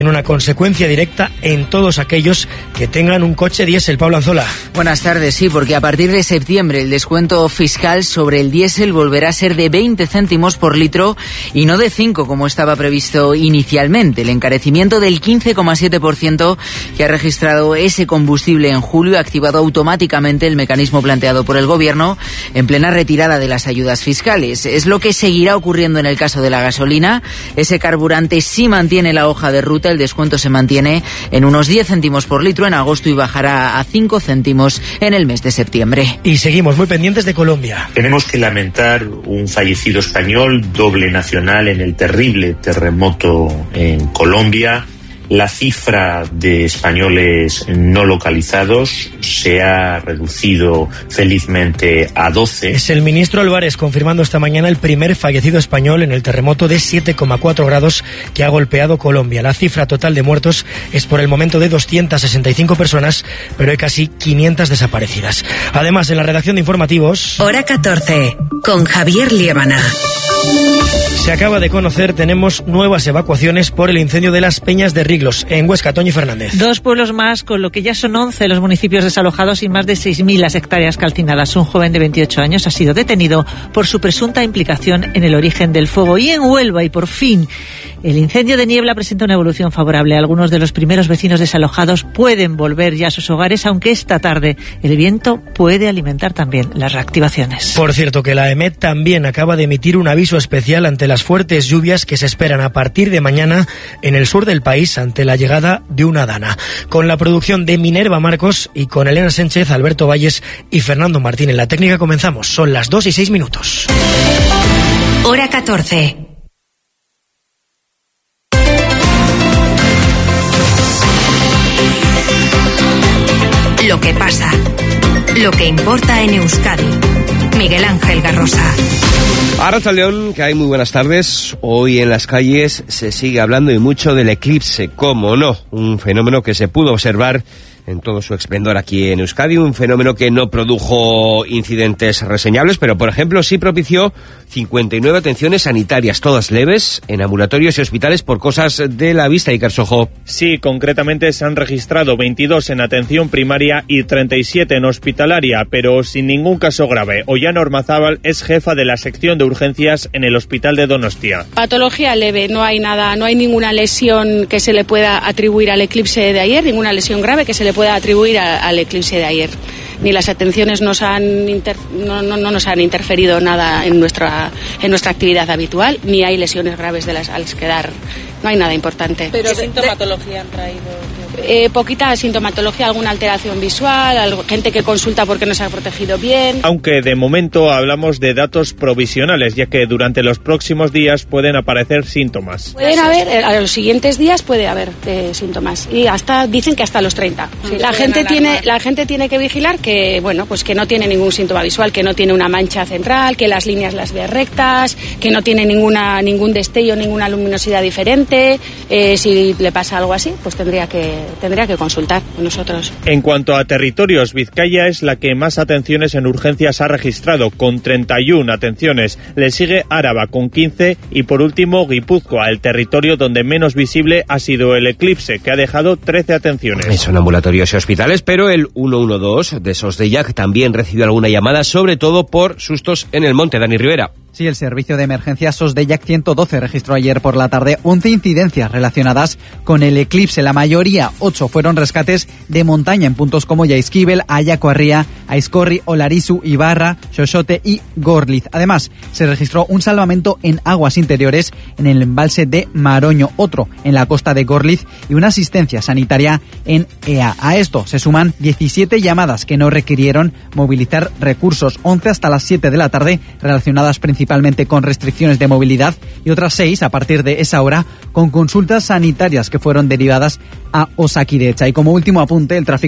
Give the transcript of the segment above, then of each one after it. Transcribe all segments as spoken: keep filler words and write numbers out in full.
una consecuencia directa en todos aquellos que tengan un coche diésel. Pablo Anzola. Buenas tardes, sí, porque a partir de septiembre el descuento fiscal sobre el diésel volverá a ser de veinte céntimos por litro y no de cinco como estaba previsto inicialmente. El encarecimiento del quince coma siete por ciento que ha registrado ese combustible en julio ha activado automáticamente el mecanismo planteado por el Gobierno en plena retirada de las ayudas fiscales. Es lo que seguirá ocurriendo en el caso de la gasolina. Ese carburante sí mantiene la hoja de ruta. El descuento se mantiene en unos diez céntimos por litro en agosto y bajará a cinco céntimos en el mes de septiembre. Y seguimos muy pendientes de Colombia. Tenemos que lamentar un fallecido español, doble nacional, en el terrible terremoto en Colombia. La cifra de españoles no localizados se ha reducido felizmente a doce. Es el ministro Álvarez confirmando esta mañana el primer fallecido español en el terremoto de siete coma cuatro grados que ha golpeado Colombia. La cifra total de muertos es por el momento de doscientas sesenta y cinco personas, pero hay casi quinientas desaparecidas. Además, en la redacción de informativos... Hora catorce, con Javier Liébana. Se acaba de conocer, tenemos nuevas evacuaciones por el incendio de las Peñas de Riglos, en Huesca. Toñi Fernández. Dos pueblos más, con lo que ya son once los municipios desalojados y más de seis mil las hectáreas calcinadas. Un joven de veintiocho años ha sido detenido por su presunta implicación en el origen del fuego. Y en Huelva, y por fin, el incendio de Niebla presenta una evolución favorable. Algunos de los primeros vecinos desalojados pueden volver ya a sus hogares, aunque esta tarde el viento puede alimentar también las reactivaciones. Por cierto, que la EMET también acaba de emitir un aviso especial ante las fuertes lluvias que se esperan a partir de mañana en el sur del país ante la llegada de una dana. Con la producción de Minerva Marcos y con Elena Sánchez, Alberto Valles y Fernando Martín en la técnica comenzamos. Son las dos y seis minutos. Hora catorce. Lo que pasa, lo que importa en Euskadi. Miguel Ángel Garrosa. Arratsaldeon, que hay muy buenas tardes. Hoy en las calles se sigue hablando y mucho del eclipse, cómo no, un fenómeno que se pudo observar en todo su esplendor aquí en Euskadi, un fenómeno que no produjo incidentes reseñables, pero por ejemplo sí propició cincuenta y nueve atenciones sanitarias, todas leves, en ambulatorios y hospitales por cosas de la vista. Iker Sojo. Sí, concretamente se han registrado veintidós en atención primaria y treinta y siete en hospitalaria, pero sin ningún caso grave. Ollana Ormazábal es jefa de la sección de urgencias en el hospital de Donostia. Patología leve, no hay nada, no hay ninguna lesión que se le pueda atribuir al eclipse de ayer, ninguna lesión grave que se le pueda atribuir a, al eclipse de ayer. Ni las atenciones nos han inter, no, no, no nos han interferido nada en nuestra en nuestra actividad habitual, ni hay lesiones graves de las al quedar. No hay nada importante. ¿Pero qué sintomatología han traído? Eh, poquita sintomatología, alguna alteración visual, algo, gente que consulta porque no se ha protegido bien. Aunque de momento hablamos de datos provisionales, ya que durante los próximos días pueden aparecer síntomas. Pueden haber, a los siguientes días puede haber eh, síntomas y hasta dicen que hasta los treinta. Sí, la gente tiene, la gente tiene que vigilar que bueno, pues que no tiene ningún síntoma visual, que no tiene una mancha central, que las líneas las ve rectas, que no tiene ninguna ningún destello, ninguna luminosidad diferente. Eh, si le pasa algo así, pues tendría que tendría que consultar con nosotros. En cuanto a territorios, Vizcaya es la que más atenciones en urgencias ha registrado, con treinta y una atenciones. Le sigue Áraba con quince y por último Guipúzcoa, el territorio donde menos visible ha sido el eclipse, que ha dejado trece atenciones. Son ambulatorios y hospitales, pero el ciento doce de Sosdellac también recibió alguna llamada, sobre todo por sustos en el monte. Dani Rivera. Sí, el servicio de emergencias Sosdellac ciento doce registró ayer por la tarde once incidencias relacionadas con el eclipse. La mayoría, ocho, fueron rescates de montaña en puntos como Jaizkibel, Ayacuarría, Aizcorri, Olarizu, Ibarra, Xoxote y Gorliz. Además, se registró un salvamento en aguas interiores en el embalse de Maroño, otro en la costa de Gorliz y una asistencia sanitaria en Ea. A esto se suman diecisiete llamadas que no requirieron movilizar recursos, once hasta las siete de la tarde relacionadas principalmente principalmente con restricciones de movilidad y otras seis a partir de esa hora con consultas sanitarias que fueron derivadas a Osakidecha. Y como último apunte, el tráfico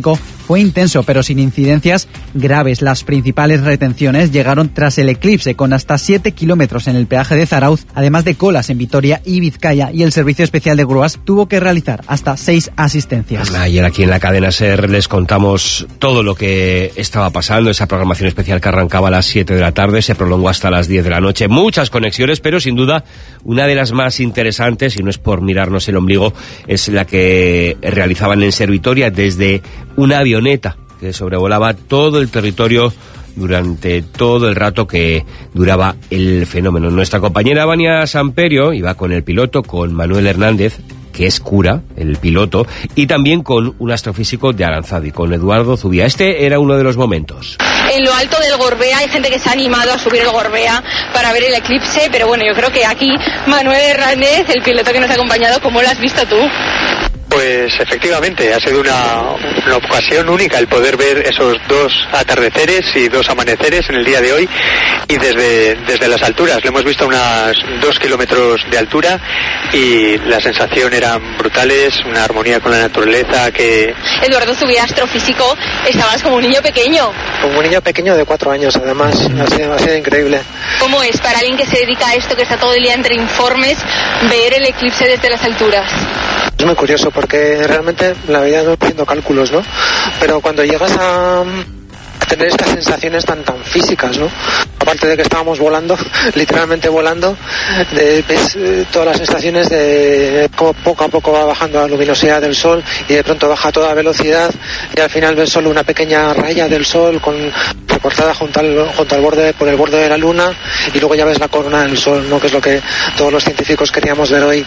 fue intenso, pero sin incidencias graves. Las principales retenciones llegaron tras el eclipse, con hasta siete kilómetros en el peaje de Zarautz, además de colas en Vitoria y Vizcaya, y el Servicio Especial de Grúas tuvo que realizar hasta seis asistencias. Ayer aquí en la cadena SER les contamos todo lo que estaba pasando, esa programación especial que arrancaba a las siete de la tarde, se prolongó hasta las diez de la noche, muchas conexiones, pero sin duda una de las más interesantes, y no es por mirarnos el ombligo, es la que realizaban en SER Vitoria desde una avioneta que sobrevolaba todo el territorio durante todo el rato que duraba el fenómeno. Nuestra compañera Vania Samperio iba con el piloto, con Manuel Hernández, que es cura, el piloto, y también con un astrofísico de Aranzadi, con Eduardo Zubía. Este era uno de los momentos. En lo alto del Gorbea hay gente que se ha animado a subir el Gorbea para ver el eclipse, pero bueno, yo creo que aquí Manuel Hernández, el piloto que nos ha acompañado, ¿cómo lo has visto tú? Pues efectivamente, ha sido una, una ocasión única el poder ver esos dos atardeceres y dos amaneceres en el día de hoy, y desde, desde las alturas. Lo hemos visto a unas dos kilómetros de altura y la sensación eran brutales, una armonía con la naturaleza que... Eduardo Zubía, astrofísico, estabas como un niño pequeño. Como un niño pequeño de cuatro años, además, ha sido, ha sido increíble. ¿Cómo es para alguien que se dedica a esto, que está todo el día entre informes, ver el eclipse desde las alturas? Es muy curioso porque realmente la vida no haciendo cálculos, ¿no? Pero cuando llegas a, a tener estas sensaciones tan tan físicas, ¿no? Aparte de que estábamos volando, literalmente volando, de, ves eh, todas las sensaciones de cómo poco a poco va bajando la luminosidad del sol y de pronto baja a toda velocidad y al final ves solo una pequeña raya del sol con recortada junto al, junto al borde, por el borde de la luna, y luego ya ves la corona del sol, ¿no? Que es lo que todos los científicos queríamos ver hoy.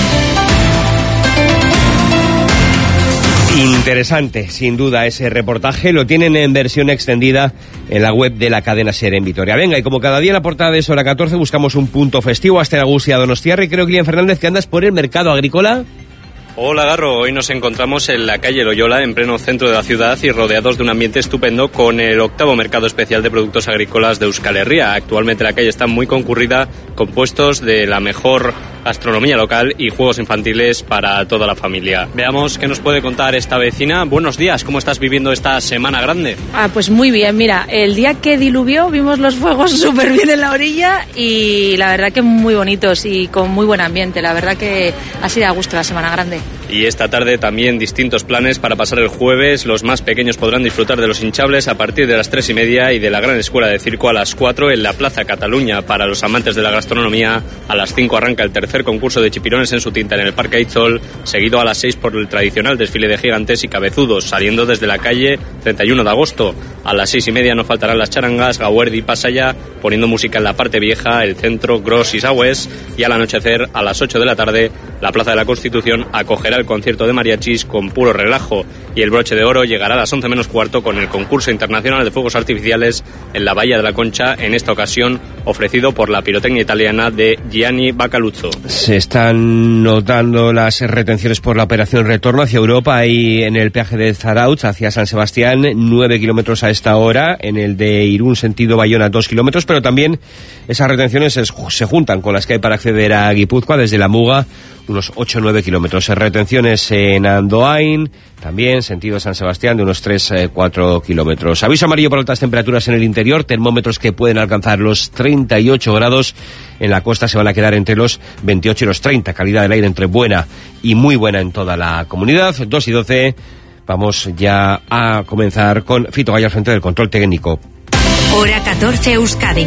Interesante, sin duda, ese reportaje. Lo tienen en versión extendida en la web de la cadena SER en Vitoria. Venga, y como cada día en la portada de Hora catorce buscamos un punto festivo. Hasta Agustia Donostiarra, y creo que Lian Fernández, que andas por el mercado agrícola. Hola Garro, hoy nos encontramos en la calle Loyola, en pleno centro de la ciudad, y rodeados de un ambiente estupendo con el octavo mercado especial de productos agrícolas de Euskal Herria. Actualmente la calle está muy concurrida con puestos de la mejor gastronomía local y juegos infantiles para toda la familia. Veamos qué nos puede contar esta vecina. Buenos días, ¿cómo estás viviendo esta Semana Grande? Ah, pues muy bien, mira, el día que diluvió vimos los fuegos súper bien en la orilla y la verdad que muy bonitos y con muy buen ambiente. La verdad que ha sido a gusto la Semana Grande. Y esta tarde también distintos planes para pasar el jueves. Los más pequeños podrán disfrutar de los hinchables a partir de las tres y media y de la gran escuela de circo a las cuatro en la Plaza Cataluña. Para los amantes de la gastronomía, a las cinco arranca el tercer concurso de chipirones en su tinta en el Parque Aitzol, seguido a las seis por el tradicional desfile de gigantes y cabezudos, saliendo desde la calle treinta y uno de agosto. A las seis y media no faltarán las charangas, Gauerdi y Pasaya, poniendo música en la parte vieja, el centro, Gros y Saues, y al anochecer, a las ocho de la tarde, la Plaza de la Constitución acogerá el concierto de mariachis con puro relajo, y el broche de oro llegará a las once menos cuarto con el concurso internacional de fuegos artificiales en la Bahía de la Concha, en esta ocasión ofrecido por la pirotecnia italiana de Gianni Baccaluzzo. Se están notando las retenciones por la operación Retorno hacia Europa y en el peaje de Zarautz hacia San Sebastián, nueve kilómetros a esta hora, en el de Irún sentido Bayona, dos kilómetros, pero también esas retenciones se, se juntan con las que hay para acceder a Guipúzcoa desde la Muga, unos ocho o nueve kilómetros. Retenciones en Andoain, también sentido San Sebastián, de unos tres a cuatro kilómetros. Aviso amarillo por altas temperaturas en el interior, termómetros que pueden alcanzar los treinta y ocho grados. En la costa se van a quedar entre los veintiocho y los treinta. Calidad del aire entre buena y muy buena en toda la comunidad. dos y doce. Vamos ya a comenzar con Fito Gallo al frente del control técnico. Hora catorce Euskadi.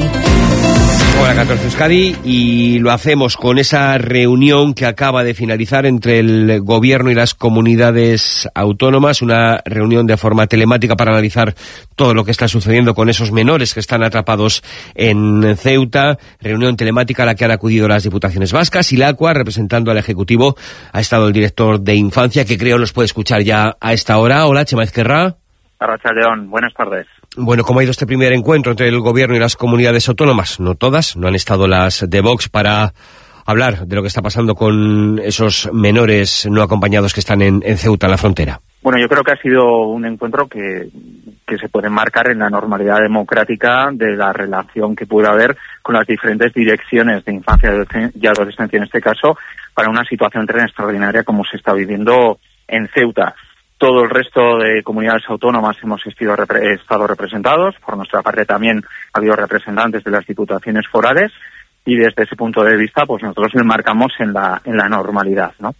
Hora catorce Euskadi, y lo hacemos con esa reunión que acaba de finalizar entre el gobierno y las comunidades autónomas, una reunión de forma telemática para analizar todo lo que está sucediendo con esos menores que están atrapados en Ceuta, reunión telemática a la que han acudido las diputaciones vascas y la ACUA, representando al Ejecutivo ha estado el director de Infancia, que creo nos puede escuchar ya a esta hora. Hola, Chema Ezquerra. Arratsaldeon, buenas tardes. Bueno, ¿cómo ha ido este primer encuentro entre el gobierno y las comunidades autónomas? No todas, no han estado las de Vox para hablar de lo que está pasando con esos menores no acompañados que están en, en Ceuta, en la frontera. Bueno, yo creo que ha sido un encuentro que, que se puede marcar en la normalidad democrática de la relación que puede haber con las diferentes direcciones de infancia y adolescencia, en este caso, para una situación tan extraordinaria como se está viviendo en Ceuta. todo el resto de comunidades autónomas hemos estado, repre- estado representados. Por nuestra parte también ha habido representantes de las diputaciones forales y desde ese punto de vista pues nosotros le marcamos en la, en la normalidad, ¿no?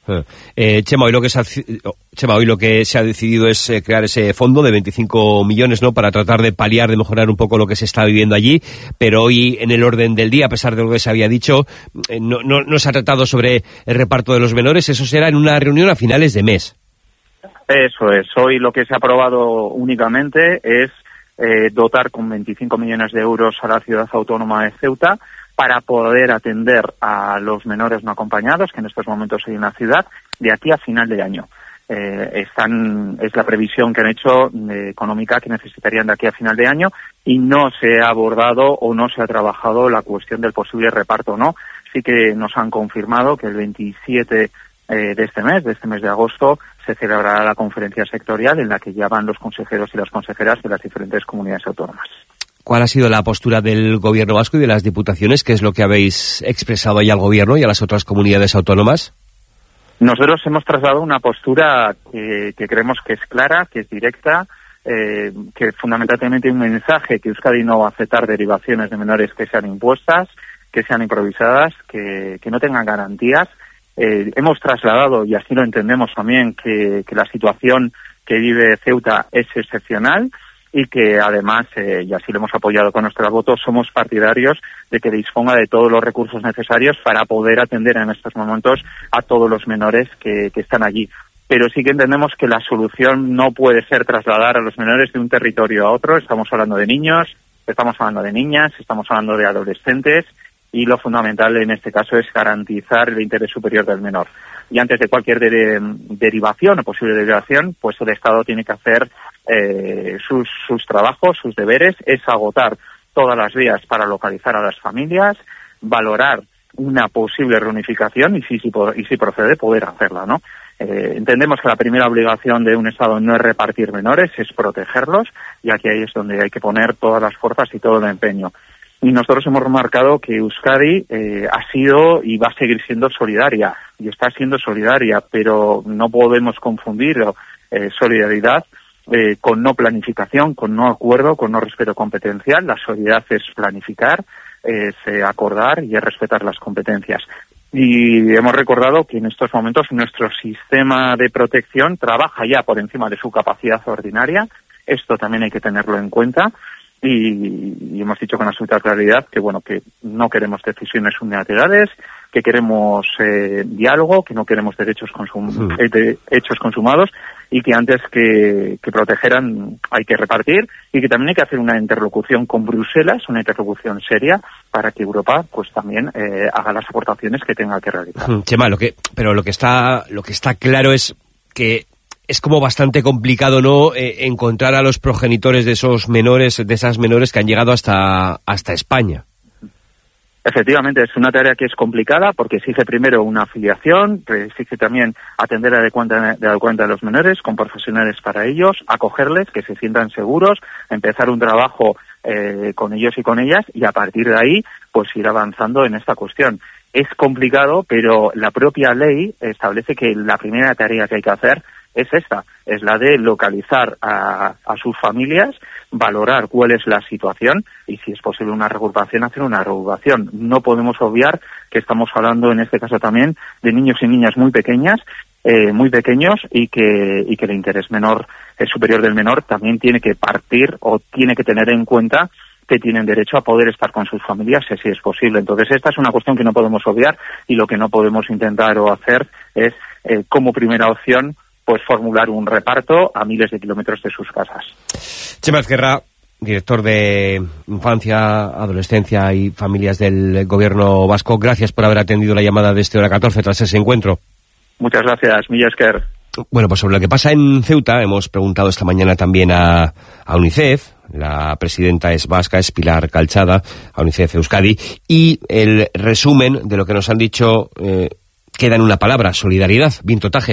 Eh, Chema, hoy lo que se ha, Chema, hoy lo que se ha decidido es eh, crear ese fondo de veinticinco millones, ¿no?, para tratar de paliar, de mejorar un poco lo que se está viviendo allí, pero hoy en el orden del día, a pesar de lo que se había dicho, eh, no, no, no se ha tratado sobre el reparto de los menores. Eso será en una reunión a finales de mes. Eso es. Hoy lo que se ha aprobado únicamente es eh, dotar con veinticinco millones de euros a la ciudad autónoma de Ceuta para poder atender a los menores no acompañados, que en estos momentos hay en la ciudad, de aquí a final de año. Eh, están, es la previsión que han hecho eh, económica que necesitarían de aquí a final de año, y no se ha abordado o no se ha trabajado la cuestión del posible reparto, ¿no? Sí que nos han confirmado que el veintisiete eh, de este mes, de este mes de agosto, se celebrará la conferencia sectorial en la que ya van los consejeros y las consejeras de las diferentes comunidades autónomas. ¿Cuál ha sido la postura del Gobierno vasco y de las diputaciones? ¿Qué es lo que habéis expresado ahí al Gobierno y a las otras comunidades autónomas? Nosotros hemos trasladado una postura que, que creemos que es clara, que es directa, eh, que fundamentalmente hay un mensaje que Euskadi no va a aceptar derivaciones de menores que sean impuestas, que sean improvisadas, que, que no tengan garantías. Eh, hemos trasladado, y así lo entendemos también, que, que la situación que vive Ceuta es excepcional, y que además, eh, y así lo hemos apoyado con nuestro voto, somos partidarios de que disponga de todos los recursos necesarios para poder atender en estos momentos a todos los menores que, que están allí. Pero sí que entendemos que la solución no puede ser trasladar a los menores de un territorio a otro. Estamos hablando de niños, estamos hablando de niñas, estamos hablando de adolescentes, y lo fundamental en este caso es garantizar el interés superior del menor. Y antes de cualquier de, derivación o posible derivación, pues el Estado tiene que hacer eh, sus, sus trabajos, sus deberes, es agotar todas las vías para localizar a las familias, valorar una posible reunificación y si, si, y si procede poder hacerla, ¿no? Eh, entendemos que la primera obligación de un Estado no es repartir menores, es protegerlos, y aquí ahí es donde hay que poner todas las fuerzas y todo el empeño. Y nosotros hemos remarcado que Euskadi eh, ha sido y va a seguir siendo solidaria, y está siendo solidaria, pero no podemos confundir eh, solidaridad eh, con no planificación, con no acuerdo, con no respeto competencial. La solidaridad es planificar, es eh, acordar y es respetar las competencias. Y hemos recordado que en estos momentos nuestro sistema de protección trabaja ya por encima de su capacidad ordinaria. Esto también hay que tenerlo en cuenta. Y, y hemos dicho con absoluta claridad que bueno que no queremos decisiones unilaterales, que queremos eh, diálogo, que no queremos derechos consum eh, de, hechos consumados, y que antes que, que protegeran hay que repartir, y que también hay que hacer una interlocución con Bruselas, una interlocución seria, para que Europa pues también eh, haga las aportaciones que tenga que realizar. Chema, lo que pero lo que está lo que está claro es que es como bastante complicado, ¿no?, eh, encontrar a los progenitores de esos menores, de esas menores que han llegado hasta hasta España. Efectivamente, es una tarea que es complicada porque exige primero una afiliación, exige también atender adecuadamente a los menores con profesionales para ellos, acogerles, que se sientan seguros, empezar un trabajo eh, con ellos y con ellas, y a partir de ahí pues ir avanzando en esta cuestión. Es complicado, pero la propia ley establece que la primera tarea que hay que hacer es esta, es la de localizar a, a sus familias, valorar cuál es la situación y si es posible una reagrupación, hacer una reagrupación. No podemos obviar que estamos hablando en este caso también de niños y niñas muy pequeñas, eh, muy pequeños, y que, y que el interés menor, el superior del menor, también tiene que partir o tiene que tener en cuenta que tienen derecho a poder estar con sus familias si así es posible. Entonces esta es una cuestión que no podemos obviar, y lo que no podemos intentar o hacer es, eh, como primera opción, pues formular un reparto a miles de kilómetros de sus casas. Chema Ezquerra, director de Infancia, Adolescencia y Familias del Gobierno vasco, gracias por haber atendido la llamada de este Hora catorce tras ese encuentro. Muchas gracias, Milla Esker. Bueno, pues sobre lo que pasa en Ceuta hemos preguntado esta mañana también a, a UNICEF. La presidenta es vasca, es Pilar Calchada, a UNICEF Euskadi, y el resumen de lo que nos han dicho eh, queda en una palabra: solidaridad. Vinto Tajes.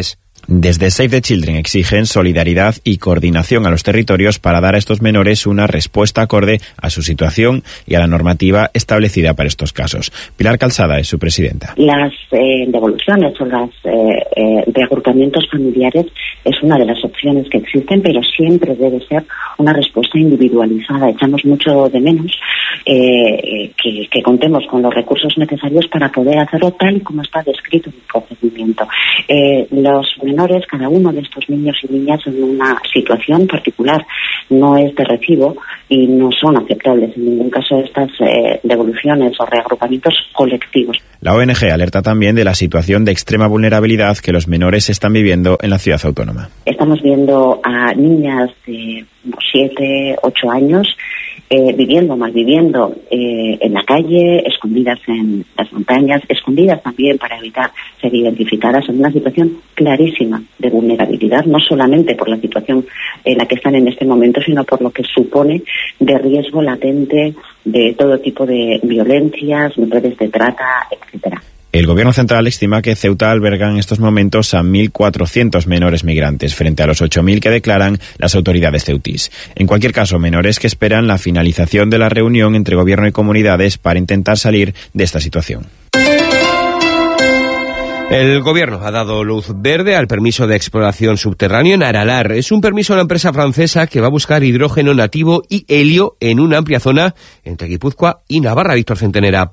Desde Save the Children exigen solidaridad y coordinación a los territorios para dar a estos menores una respuesta acorde a su situación y a la normativa establecida para estos casos. Pilar Calzada es su presidenta. Las eh, devoluciones o los eh, eh, reagrupamientos familiares es una de las opciones que existen, pero siempre debe ser una respuesta individualizada. Echamos mucho de menos eh, que, que contemos con los recursos necesarios para poder hacerlo tal y como está descrito en el procedimiento. Eh, los menores, cada uno de estos niños y niñas en una situación particular, no es de recibo y no son aceptables en ningún caso estas eh, devoluciones o reagrupamientos colectivos. La O N G alerta también de la situación de extrema vulnerabilidad que los menores están viviendo en la ciudad autónoma. Estamos viendo a niñas de siete, ocho años eh, viviendo, malviviendo eh, en la calle, escondidas en las montañas, escondidas también para evitar ser identificadas en una situación clarísima de vulnerabilidad, no solamente por la situación en la que están en este momento, sino por lo que supone de riesgo latente de todo tipo de violencias, redes de trata, etcétera. El Gobierno central estima que Ceuta alberga en estos momentos a mil cuatrocientos menores migrantes, frente a los ocho mil que declaran las autoridades ceutís. En cualquier caso, menores que esperan la finalización de la reunión entre Gobierno y comunidades para intentar salir de esta situación. El Gobierno ha dado luz verde al permiso de exploración subterráneo en Aralar. Es un permiso de la empresa francesa que va a buscar hidrógeno nativo y helio en una amplia zona entre Guipúzcoa y Navarra. Víctor Centenera.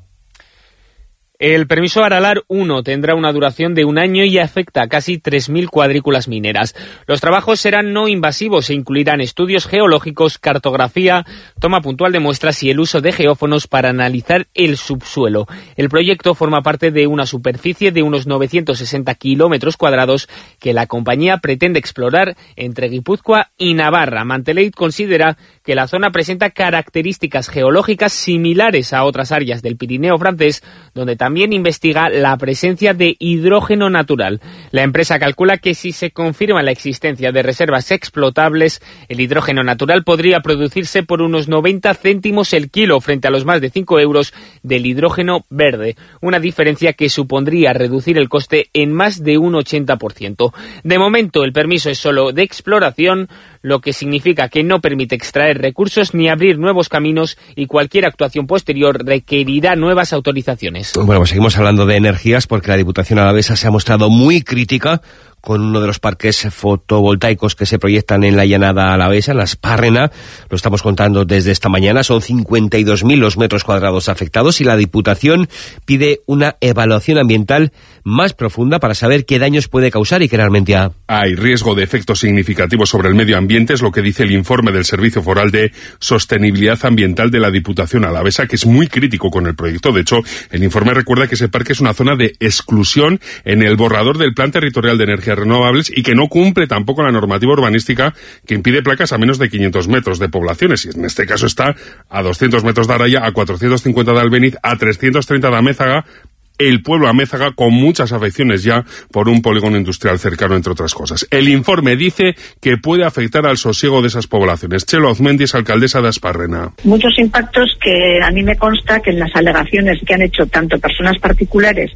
El permiso Aralar uno tendrá una duración de un año y afecta a casi tres mil cuadrículas mineras. Los trabajos serán no invasivos e incluirán estudios geológicos, cartografía, toma puntual de muestras y el uso de geófonos para analizar el subsuelo. El proyecto forma parte de una superficie de unos novecientos sesenta kilómetros cuadrados que la compañía pretende explorar entre Guipúzcoa y Navarra. Manteleit considera que la zona presenta características geológicas similares a otras áreas del Pirineo francés, donde también investiga la presencia de hidrógeno natural. La empresa calcula que si se confirma la existencia de reservas explotables, el hidrógeno natural podría producirse por unos noventa céntimos el kilo frente a los más de cinco euros del hidrógeno verde, una diferencia que supondría reducir el coste en más de un ochenta por ciento. De momento, el permiso es solo de exploración, lo que significa que no permite extraer recursos ni abrir nuevos caminos y cualquier actuación posterior requerirá nuevas autorizaciones. Bueno, pues seguimos hablando de energías porque la Diputación Alavesa se ha mostrado muy crítica con uno de los parques fotovoltaicos que se proyectan en la llanada alavesa, en la Espárrena. Lo estamos contando desde esta mañana. Son cincuenta y dos mil los metros cuadrados afectados y la Diputación pide una evaluación ambiental más profunda para saber qué daños puede causar y que realmente ha... Hay riesgo de efectos significativos sobre el medio ambiente, es lo que dice el informe del Servicio Foral de Sostenibilidad Ambiental de la Diputación Alavesa, que es muy crítico con el proyecto. De hecho, el informe recuerda que ese parque es una zona de exclusión en el borrador del Plan Territorial de Energía Renovables y que no cumple tampoco la normativa urbanística que impide placas a menos de quinientos metros de poblaciones, y en este caso está a doscientos metros de Araya, a cuatrocientos cincuenta de Albéniz, a trescientos treinta de Amézaga, el pueblo Amézaga con muchas afecciones ya por un polígono industrial cercano, entre otras cosas. El informe dice que puede afectar al sosiego de esas poblaciones. Chelo Azmendi es alcaldesa de Espárrena. Muchos impactos que a mí me consta que en las alegaciones que han hecho tanto personas particulares,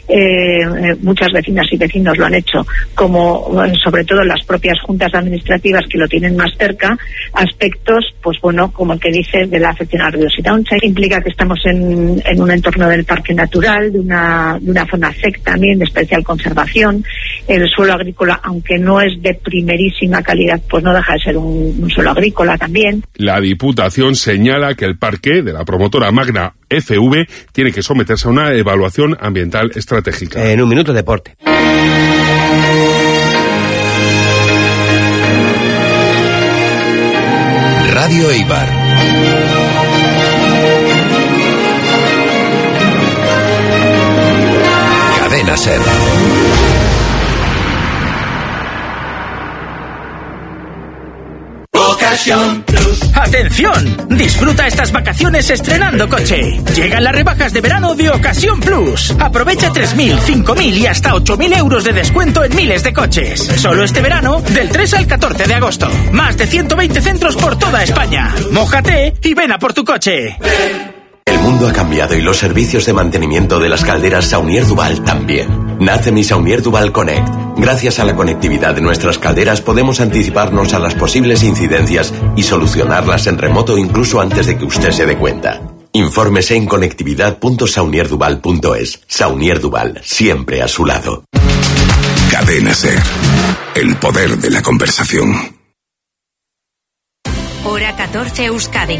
eh, muchas vecinas y vecinos lo han hecho, como sobre todo las propias juntas administrativas que lo tienen más cerca, aspectos, pues bueno, como el que dice de la afección a la biodiversidad. Implica que estamos en, en un entorno del parque natural, de una Una, de una zona S E C también, de especial conservación. El suelo agrícola, aunque no es de primerísima calidad, pues no deja de ser un, un suelo agrícola también. La Diputación señala que el parque de la promotora Magna F V tiene que someterse a una evaluación ambiental estratégica. En un minuto, deporte. Radio Eibar. Cadena SER. Ocasión Plus. ¡Atención! Disfruta estas vacaciones estrenando coche. Llegan las rebajas de verano de Ocasión Plus. Aprovecha tres mil, cinco mil y hasta ocho mil euros de descuento en miles de coches. Solo este verano, del tres al catorce de agosto. Más de ciento veinte centros por toda España. Mójate y ven a por tu coche. El mundo ha cambiado y los servicios de mantenimiento de las calderas Saunier Duval también. Nace mi Saunier Duval Connect. Gracias a la conectividad de nuestras calderas podemos anticiparnos a las posibles incidencias y solucionarlas en remoto incluso antes de que usted se dé cuenta. Infórmese en conectividad punto saunier duval punto es. Saunier Duval, siempre a su lado. Cadena SER. El poder de la conversación. Hora catorce Euskadi.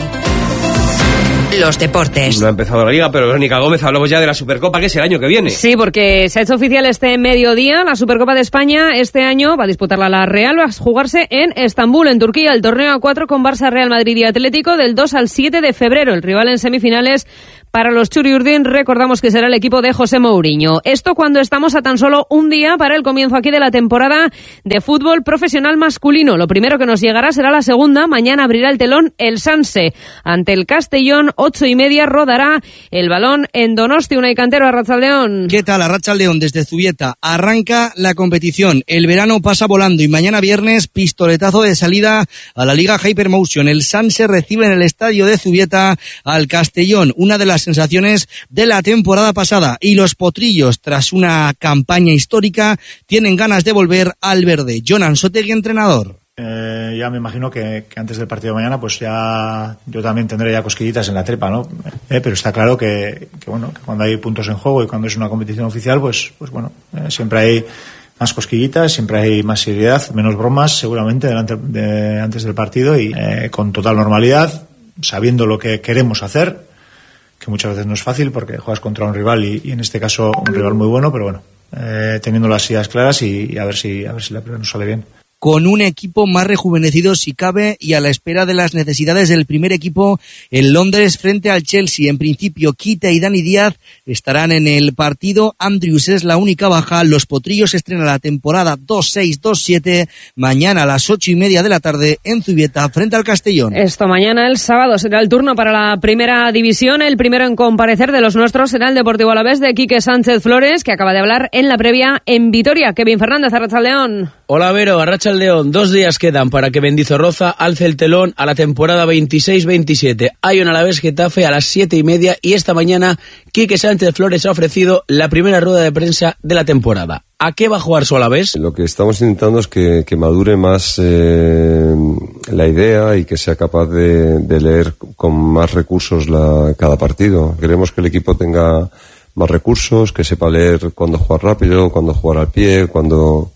Los deportes. No ha empezado la liga, pero Verónica Gómez, hablamos ya de la Supercopa, que es el año que viene. Sí, porque se ha hecho oficial este mediodía. La Supercopa de España este año va a disputarla la Real, va a jugarse en Estambul, en Turquía. El torneo a cuatro con Barça, Real Madrid y Atlético del dos al siete de febrero. El rival en semifinales para los Txuri-Urdin, recordamos que será el equipo de José Mourinho. Esto cuando estamos a tan solo un día para el comienzo aquí de la temporada de fútbol profesional masculino. Lo primero que nos llegará será la segunda. Mañana abrirá el telón el Sanse ante el Castellón. Ocho y media rodará el balón en Donosti. Unai Cantero, Arratsaldeon. ¿Qué tal, Arratsaldeon? Desde Zubieta arranca la competición. El verano pasa volando y mañana viernes pistoletazo de salida a la Liga Hypermotion. El Sanse recibe en el estadio de Zubieta al Castellón, una de las sensaciones de la temporada pasada, y los potrillos, tras una campaña histórica, tienen ganas de volver al verde. Jonan Sotegui, entrenador. Eh, ya me imagino que, que antes del partido de mañana pues ya yo también tendré ya cosquillitas en la tripa, ¿no? Eh, pero está claro que, que bueno, que cuando hay puntos en juego y cuando es una competición oficial, pues pues bueno, eh, siempre hay más cosquillitas, siempre hay más seriedad, menos bromas seguramente delante de, antes del partido, y eh, con total normalidad, sabiendo lo que queremos hacer, que muchas veces no es fácil porque juegas contra un rival y, y en este caso un rival muy bueno, pero bueno, eh, teniendo las ideas claras y, y a ver si a ver si la prueba nos sale bien. Con un equipo más rejuvenecido si cabe y a la espera de las necesidades del primer equipo en Londres frente al Chelsea. En principio, Kita y Dani Díaz estarán en el partido. Andrews es la única baja. Los potrillos estrenan la temporada dos seis dos siete mañana a las ocho y media de la tarde en Zubieta frente al Castellón. Esto mañana, el sábado, será el turno para la primera división. El primero en comparecer de los nuestros será el Deportivo Alavés de Quique Sánchez Flores, que acaba de hablar en la previa en Vitoria. Kevin Fernández, Arratsaldeon. Hola Vero, Arratsaldeon. Dos días quedan para que Mendizorroza alce el telón a la temporada veintiséis veintisiete. Hay un Alavés Getafe a las siete y media y esta mañana Quique Sánchez Flores ha ofrecido la primera rueda de prensa de la temporada. ¿A qué va a jugar su Alavés? Lo que estamos intentando es que, que madure más eh, la idea y que sea capaz de, de leer con más recursos la, cada partido. Queremos que el equipo tenga más recursos, que sepa leer cuándo jugar rápido, cuándo jugar al pie, cuándo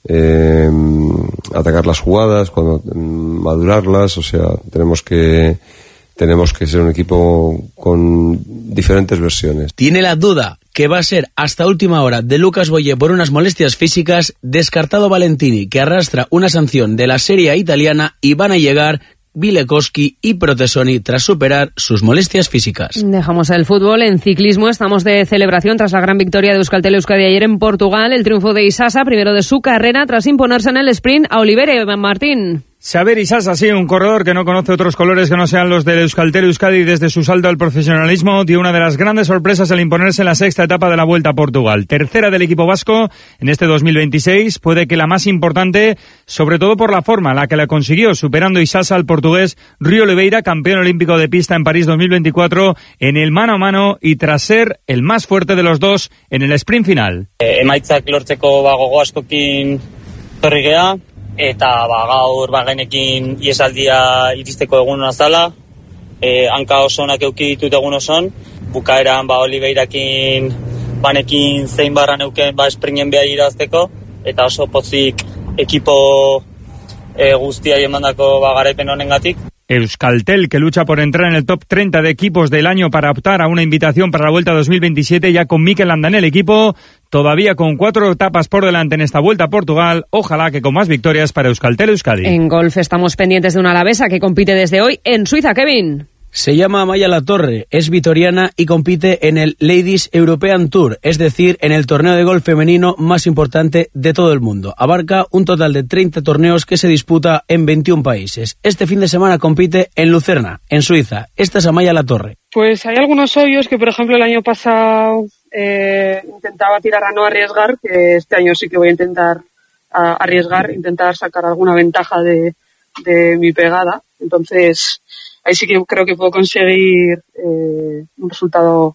eh, atacar las jugadas, cuándo eh, madurarlas. O sea, tenemos que tenemos que ser un equipo con diferentes versiones. Tiene la duda que va a ser hasta última hora de Lucas Boye por unas molestias físicas, descartado Valentini, que arrastra una sanción de la Serie A italiana, y van a llegar Vilekowski y Protesoni tras superar sus molestias físicas. Dejamos el fútbol. En ciclismo estamos de celebración tras la gran victoria de Euskaltel Euskadi ayer en Portugal. El triunfo de Isasa, primero de su carrera, tras imponerse en el sprint a Olivere. Martín. Xaber Isasa, sí, un corredor que no conoce otros colores que no sean los del Euskaltel Euskadi desde su salto al profesionalismo, dio una de las grandes sorpresas al imponerse en la sexta etapa de la Vuelta a Portugal. Tercera del equipo vasco en este dos mil veintiséis, puede que la más importante, sobre todo por la forma en la que la consiguió, superando Isasa al portugués Rui Oliveira, campeón olímpico de pista en París dos mil veinticuatro, en el mano a mano y tras ser el más fuerte de los dos en el sprint final. Emaitzak lortzeko gogo askokin torri gea. Eta ba, gaur bagenekin iesaldia iristeko egun azala, e, hanka oso onak euki ditut egun oson, bukaeran ba, Oliveirakin banekin zein barra neuken ba, espringen behar irazteko, eta oso pozik ekipo e, guztia emandako ba, garaipen honengatik. Euskaltel, que lucha por entrar en el top treinta de equipos del año para optar a una invitación para la Vuelta dos mil veintisiete, ya con Mikel Landa en el equipo, todavía con cuatro etapas por delante en esta Vuelta a Portugal. Ojalá que con más victorias para Euskaltel Euskadi. En golf estamos pendientes de una alavesa que compite desde hoy en Suiza, Kevin. Se llama Amaya Latorre, es vitoriana y compite en el Ladies European Tour, es decir, en el torneo de golf femenino más importante de todo el mundo. Abarca un total de treinta torneos que se disputa en veintiún países. Este fin de semana compite en Lucerna, en Suiza. Esta es Amaya Latorre. Pues hay algunos hoyos que, por ejemplo, el año pasado eh, intentaba tirar a no arriesgar, que este año sí que voy a intentar a arriesgar, intentar sacar alguna ventaja de, de mi pegada. Entonces, ahí sí que creo que puedo conseguir eh, un resultado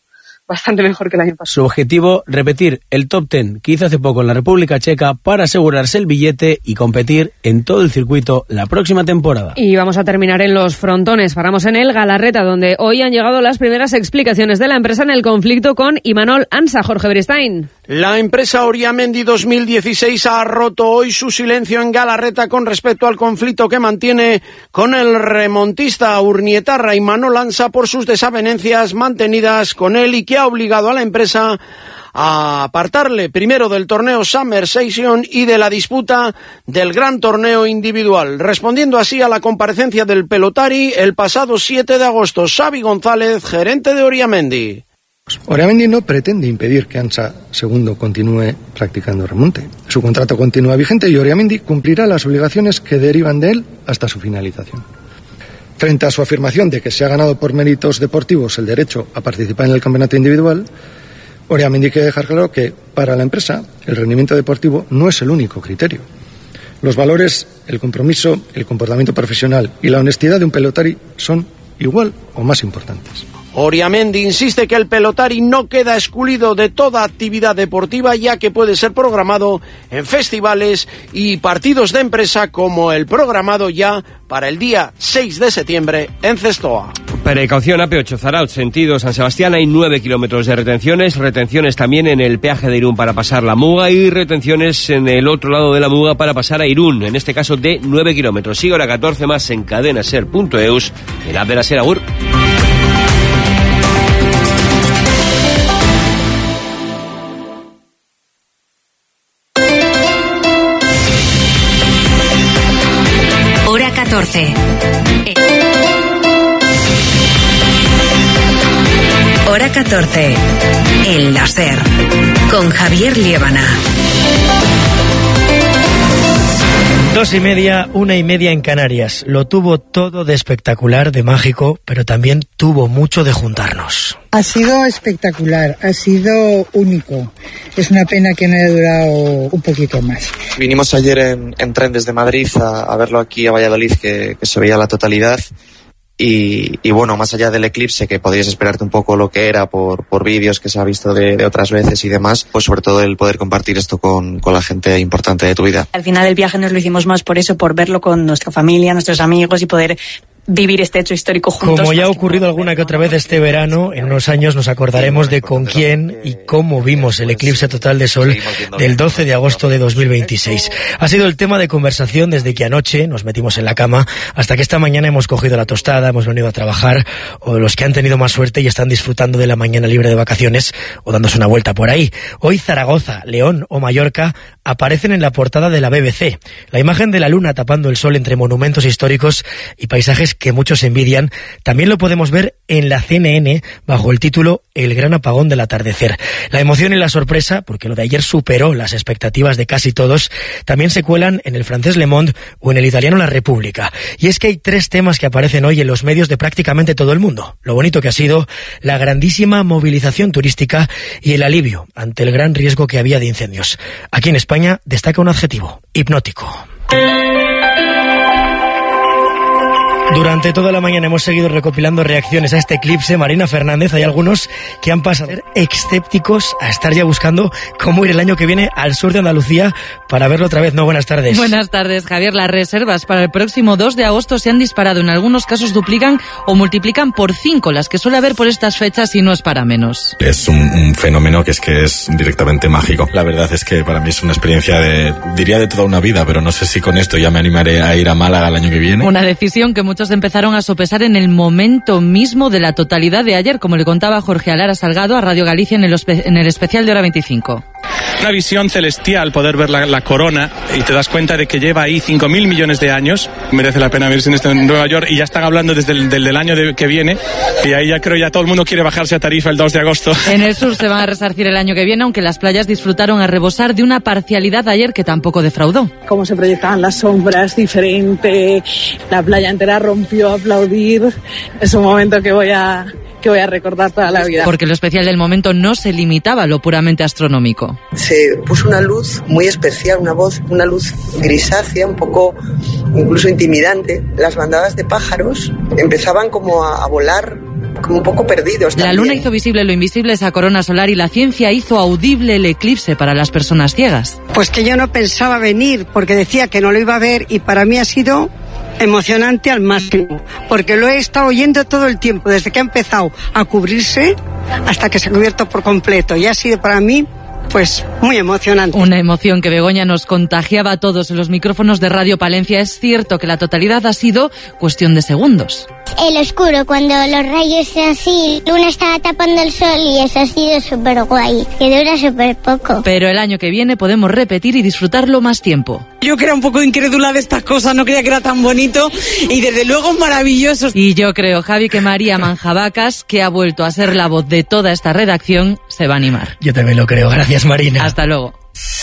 bastante mejor que el año pasado. Su objetivo, repetir el top ten que hizo hace poco en la República Checa para asegurarse el billete y competir en todo el circuito la próxima temporada. Y vamos a terminar en los frontones. Paramos en el Galarreta, donde hoy han llegado las primeras explicaciones de la empresa en el conflicto con Imanol Ansa. Jorge Beristain. La empresa Oriamendi dos mil dieciséis ha roto hoy su silencio en Galarreta con respecto al conflicto que mantiene con el remontista urnietarra Imanol Ansa por sus desavenencias mantenidas con él y que ha obligado a la empresa a apartarle primero del torneo Summer Session y de la disputa del gran torneo individual. Respondiendo así a la comparecencia del pelotari el pasado siete de agosto, Xavi González, gerente de Oriamendi. Oriamendi no pretende impedir que Ansa segundo continúe practicando remonte. Su contrato continúa vigente y Oriamendi cumplirá las obligaciones que derivan de él hasta su finalización. Frente a su afirmación de que se ha ganado por méritos deportivos el derecho a participar en el campeonato individual, Oriamendi quiere dejar claro que para la empresa el rendimiento deportivo no es el único criterio. Los valores, el compromiso, el comportamiento profesional y la honestidad de un pelotari son igual o más importantes. Oriamendi insiste que el pelotari no queda excluido de toda actividad deportiva, ya que puede ser programado en festivales y partidos de empresa, como el programado ya para el día seis de septiembre en Cestoa. Precaución, A P ocho Zarautz, sentido San Sebastián, hay nueve kilómetros de retenciones, retenciones también en el peaje de Irún para pasar la Muga y retenciones en el otro lado de la Muga para pasar a Irún, en este caso de nueve kilómetros. Sigue hora catorce más en cadenaser punto eus, el app de la SER. Agur. Hora catorce. Hora catorce. El láser. Con Javier Liébana. Dos y media, una y media en Canarias. Lo tuvo todo de espectacular, de mágico, pero también tuvo mucho de juntarnos. Ha sido espectacular, ha sido único. Es una pena que no haya durado un poquito más. Vinimos ayer en, en tren desde Madrid a, a verlo aquí a Valladolid, que, que se veía la totalidad. Y, y bueno, más allá del eclipse, que podrías esperarte un poco lo que era por, por vídeos que se ha visto de, de otras veces y demás, pues sobre todo el poder compartir esto con, con la gente importante de tu vida. Al final el viaje nos lo hicimos más por eso, por verlo con nuestra familia, nuestros amigos y poder vivir este hecho histórico juntos. Como ya ha ocurrido alguna que otra vez este verano, en unos años nos acordaremos de con quién y cómo vimos el eclipse total de sol del doce de agosto de dos mil veintiséis. Ha sido el tema de conversación desde que anoche nos metimos en la cama hasta que esta mañana hemos cogido la tostada, hemos venido a trabajar, o los que han tenido más suerte y están disfrutando de la mañana libre de vacaciones o dándose una vuelta por ahí. Hoy Zaragoza, León o Mallorca aparecen en la portada de la B B C. La imagen de la luna tapando el sol entre monumentos históricos y paisajes que muchos envidian, también lo podemos ver en la C N N bajo el título El gran apagón del atardecer. La emoción y la sorpresa, porque lo de ayer superó las expectativas de casi todos, también se cuelan en el francés Le Monde o en el italiano La República. Y es que hay tres temas que aparecen hoy en los medios de prácticamente todo el mundo. Lo bonito que ha sido la grandísima movilización turística y el alivio ante el gran riesgo que había de incendios. Aquí en España destaca un adjetivo: hipnótico. Durante toda la mañana hemos seguido recopilando reacciones a este eclipse. Marina Fernández, hay algunos que han pasado a ser escépticos a estar ya buscando cómo ir el año que viene al sur de Andalucía para verlo otra vez. No, buenas tardes. Buenas tardes, Javier. Las reservas para el próximo dos de agosto se han disparado. En algunos casos duplican o multiplican por cinco las que suele haber por estas fechas y no es para menos. Es un, un fenómeno que es que es directamente mágico. La verdad es que para mí es una experiencia de, diría de toda una vida, pero no sé si con esto ya me animaré a ir a Málaga el año que viene. Una decisión que muchos empezaron a sopesar en el momento mismo de la totalidad de ayer, como le contaba Jorge Alara Salgado a Radio Galicia en el, en el especial de Hora veinticinco. Una visión celestial, poder ver la, la corona, y te das cuenta de que lleva ahí cinco mil millones de años. Merece la pena verse en, este, en Nueva York, y ya están hablando desde el del, del año de, que viene, y ahí ya creo ya todo el mundo quiere bajarse a Tarifa el dos de agosto. En el sur se van a resarcir el año que viene, aunque las playas disfrutaron a rebosar de una parcialidad ayer que tampoco defraudó. Cómo se proyectaban las sombras, diferente, la playa entera rompió a aplaudir. Es un momento que voy a... que voy a recordar toda la vida. Porque lo especial del momento no se limitaba a lo puramente astronómico. Se puso una luz muy especial, una voz, una luz grisácea, un poco incluso intimidante. Las bandadas de pájaros empezaban como a, a volar como un poco perdidos también. La luna hizo visible lo invisible, esa corona solar, y la ciencia hizo audible el eclipse para las personas ciegas. Pues que yo no pensaba venir porque decía que no lo iba a ver, y para mí ha sido emocionante al máximo, porque lo he estado oyendo todo el tiempo, desde que ha empezado a cubrirse hasta que se ha cubierto por completo, y ha sido para mí pues muy emocionante. Una emoción que Begoña nos contagiaba a todos en los micrófonos de Radio Palencia. Es cierto que la totalidad ha sido cuestión de segundos. El oscuro, cuando los rayos así, luna estaba tapando el sol, y eso ha sido súper guay, que dura súper poco. Pero el año que viene podemos repetir y disfrutarlo más tiempo. Yo que era un poco incrédula de estas cosas, no creía que era tan bonito, y desde luego maravilloso. Y yo creo, Javi, que María Manjabacas, que ha vuelto a ser la voz de toda esta redacción, se va a animar. Yo también lo creo. Gracias, Marina. Hasta luego.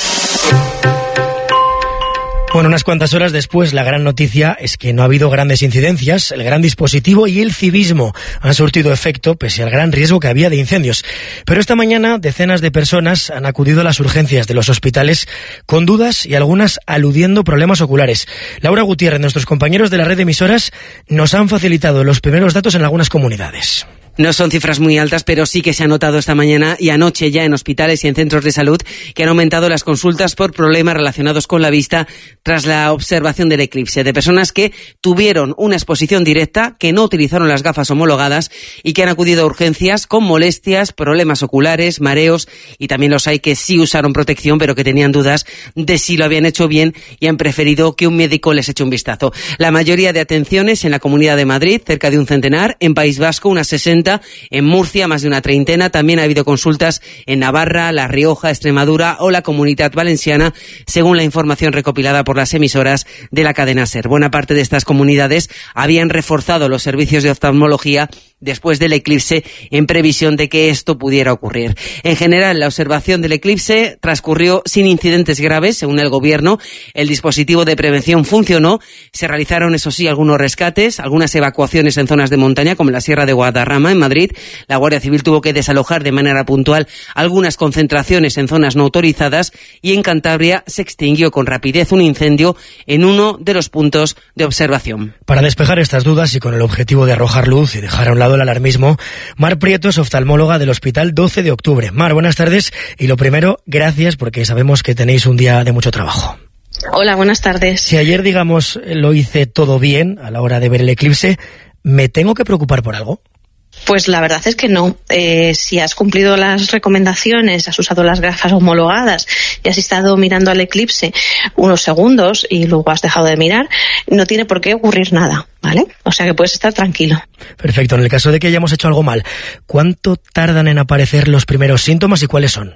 Bueno, unas cuantas horas después, la gran noticia es que no ha habido grandes incidencias. El gran dispositivo y el civismo han surtido efecto pese al gran riesgo que había de incendios. Pero esta mañana decenas de personas han acudido a las urgencias de los hospitales con dudas y algunas aludiendo problemas oculares. Laura Gutiérrez, nuestros compañeros de la red de emisoras, nos han facilitado los primeros datos en algunas comunidades. No son cifras muy altas, pero sí que se ha notado esta mañana y anoche ya en hospitales y en centros de salud que han aumentado las consultas por problemas relacionados con la vista tras la observación del eclipse, de personas que tuvieron una exposición directa, que no utilizaron las gafas homologadas y que han acudido a urgencias con molestias, problemas oculares, mareos, y también los hay que sí usaron protección pero que tenían dudas de si lo habían hecho bien y han preferido que un médico les eche un vistazo. La mayoría de atenciones en la Comunidad de Madrid, cerca de un centenar, en País Vasco unas sesenta, en Murcia más de una treintena, también ha habido consultas en Navarra, La Rioja, Extremadura o la Comunidad Valenciana, según la información recopilada por las emisoras de la cadena SER. Buena parte de estas comunidades habían reforzado los servicios de oftalmología después del eclipse en previsión de que esto pudiera ocurrir. En general, la observación del eclipse transcurrió sin incidentes graves, según el Gobierno. El dispositivo de prevención funcionó. Se realizaron, eso sí, algunos rescates, algunas evacuaciones en zonas de montaña, como en la Sierra de Guadarrama, en Madrid. La Guardia Civil tuvo que desalojar de manera puntual algunas concentraciones en zonas no autorizadas, y en Cantabria se extinguió con rapidez un incendio en uno de los puntos de observación. Para despejar estas dudas y con el objetivo de arrojar luz y dejar a un lado el alarmismo, Mar Prieto es oftalmóloga del Hospital doce de octubre. Mar, buenas tardes, y lo primero, gracias, porque sabemos que tenéis un día de mucho trabajo. Hola, buenas tardes. Si ayer, digamos, lo hice todo bien a la hora de ver el eclipse, ¿me tengo que preocupar por algo? Pues la verdad es que no. Eh, si has cumplido las recomendaciones, has usado las gafas homologadas y has estado mirando al eclipse unos segundos y luego has dejado de mirar, no tiene por qué ocurrir nada, ¿vale? O sea que puedes estar tranquilo. Perfecto. En el caso de que hayamos hecho algo mal, ¿cuánto tardan en aparecer los primeros síntomas y cuáles son?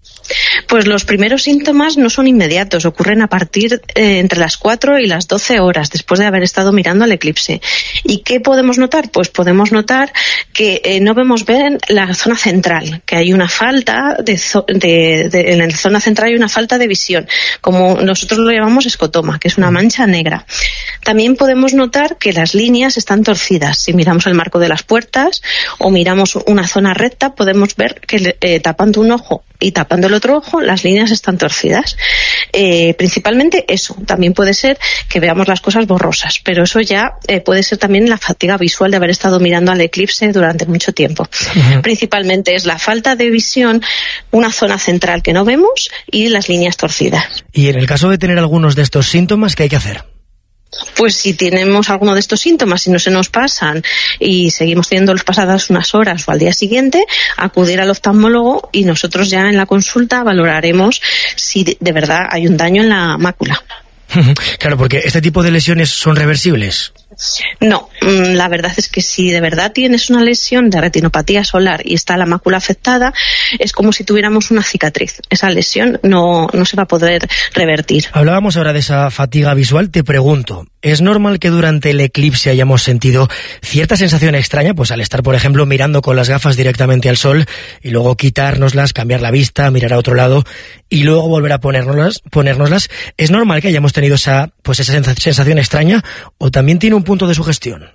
Pues los primeros síntomas no son inmediatos, ocurren a partir eh, entre las cuatro y las doce horas después de haber estado mirando al eclipse. ¿Y qué podemos notar? Pues podemos notar que eh, no vemos bien la zona central, que hay una falta de, de, de en la zona central hay una falta de visión, como nosotros lo llamamos escotoma, que es una mancha negra. También podemos notar que las líneas están torcidas. Si miramos el marco de las puertas o miramos una zona recta, podemos ver que eh, tapando un ojo y tapando el otro ojo, las líneas están torcidas. Eh, principalmente eso. También puede ser que veamos las cosas borrosas, pero eso ya eh, puede ser también la fatiga visual de haber estado mirando al eclipse durante mucho tiempo. Uh-huh. Principalmente es la falta de visión, una zona central que no vemos y las líneas torcidas. Y en el caso de tener algunos de estos síntomas, ¿qué hay que hacer? Pues si tenemos alguno de estos síntomas y no se nos pasan y seguimos teniéndolos pasadas unas horas o al día siguiente, acudir al oftalmólogo y nosotros ya en la consulta valoraremos si de verdad hay un daño en la mácula. Claro, porque este tipo de lesiones son reversibles. No, la verdad es que si de verdad tienes una lesión de retinopatía solar y está la mácula afectada, es como si tuviéramos una cicatriz. Esa lesión no, no se va a poder revertir. Hablábamos ahora de esa fatiga visual. Te pregunto, ¿es normal que durante el eclipse hayamos sentido cierta sensación extraña? Pues al estar, por ejemplo, mirando con las gafas directamente al sol y luego quitárnoslas, cambiar la vista, mirar a otro lado y luego volver a ponérnoslas, ponérnoslas. ¿Es normal que hayamos tenido esa, pues esa sensación extraña o también tiene un punto de sugestión?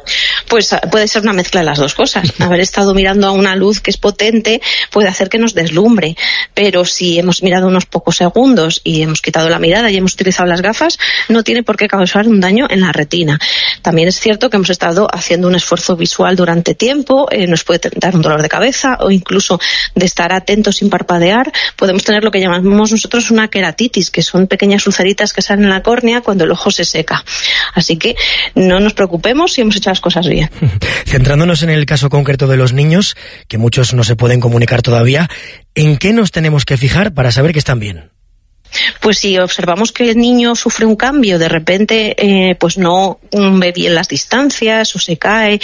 Pues puede ser una mezcla de las dos cosas. Haber estado mirando a una luz que es potente puede hacer que nos deslumbre, pero si hemos mirado unos pocos segundos y hemos quitado la mirada y hemos utilizado las gafas, no tiene por qué causar un daño en la retina. También es cierto que hemos estado haciendo un esfuerzo visual durante tiempo, eh, nos puede dar un dolor de cabeza o incluso de estar atentos sin parpadear, podemos tener lo que llamamos nosotros una queratitis, que son pequeñas ulceritas que salen en la córnea cuando el ojo se seca. Así que no nos preocupemos si hemos hecho las cosas bien. Centrándonos en el caso concreto de los niños, que muchos no se pueden comunicar todavía, ¿en qué nos tenemos que fijar para saber que están bien? Pues si observamos que el niño sufre un cambio, de repente eh, pues no ve bien las distancias o se cae,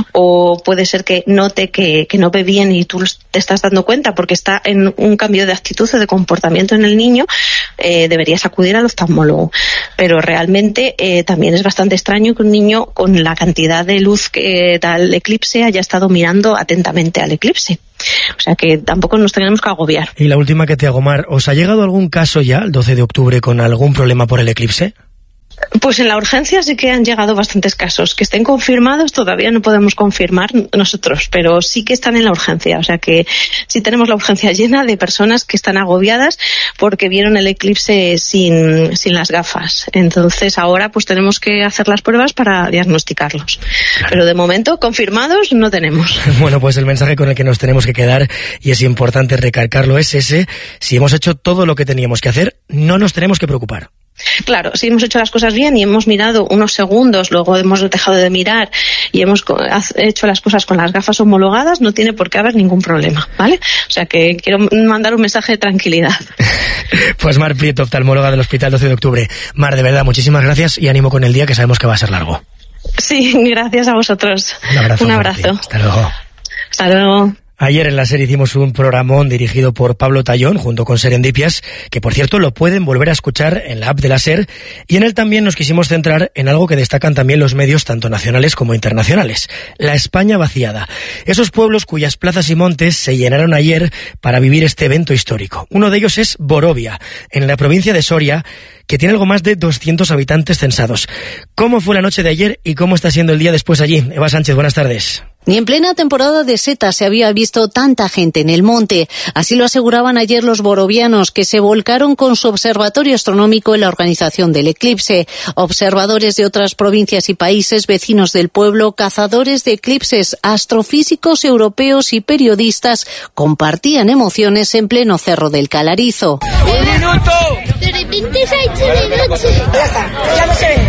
o puede ser que note que, que no ve bien y tú te estás dando cuenta porque está en un cambio de actitud o de comportamiento en el niño, eh, deberías acudir al oftalmólogo. Pero realmente eh, también es bastante extraño que un niño con la cantidad de luz que da el eclipse haya estado mirando atentamente al eclipse. O sea que tampoco nos tenemos que agobiar. Y la última que te hago, Mar, ¿os ha llegado algún caso ya, el doce de octubre, con algún problema por el eclipse? Pues en la urgencia sí que han llegado bastantes casos. Que estén confirmados todavía no podemos confirmar nosotros, pero sí que están en la urgencia. O sea que sí tenemos la urgencia llena de personas que están agobiadas porque vieron el eclipse sin, sin las gafas. Entonces ahora pues tenemos que hacer las pruebas para diagnosticarlos. Claro. Pero de momento confirmados no tenemos. Bueno, pues el mensaje con el que nos tenemos que quedar, y es importante recalcarlo, es ese: si hemos hecho todo lo que teníamos que hacer, no nos tenemos que preocupar. Claro, si hemos hecho las cosas bien y hemos mirado unos segundos, luego hemos dejado de mirar y hemos hecho las cosas con las gafas homologadas, no tiene por qué haber ningún problema, ¿vale? O sea que quiero mandar un mensaje de tranquilidad. Pues Mar Prieto, oftalmóloga del Hospital doce de octubre. Mar, de verdad, muchísimas gracias y ánimo con el día, que sabemos que va a ser largo. Sí, gracias a vosotros. Un abrazo. Un abrazo. Hasta luego. Hasta luego. Ayer en la SER hicimos un programón dirigido por Pablo Tallón junto con Serendipias, que por cierto lo pueden volver a escuchar en la app de la SER, y en él también nos quisimos centrar en algo que destacan también los medios tanto nacionales como internacionales: la España vaciada. Esos pueblos cuyas plazas y montes se llenaron ayer para vivir este evento histórico. Uno de ellos es Borovia, en la provincia de Soria, que tiene algo más de doscientos habitantes censados. ¿Cómo fue la noche de ayer y cómo está siendo el día después allí? Eva Sánchez, buenas tardes. Ni en plena temporada de setas se había visto tanta gente en el monte. Así lo aseguraban ayer los borovianos, que se volcaron con su observatorio astronómico en la organización del eclipse. Observadores de otras provincias y países vecinos del pueblo, cazadores de eclipses, astrofísicos europeos y periodistas compartían emociones en pleno Cerro del Calarizo. ¡Un minuto! De repente se ha hecho de noche. Ya está, ya no se ve.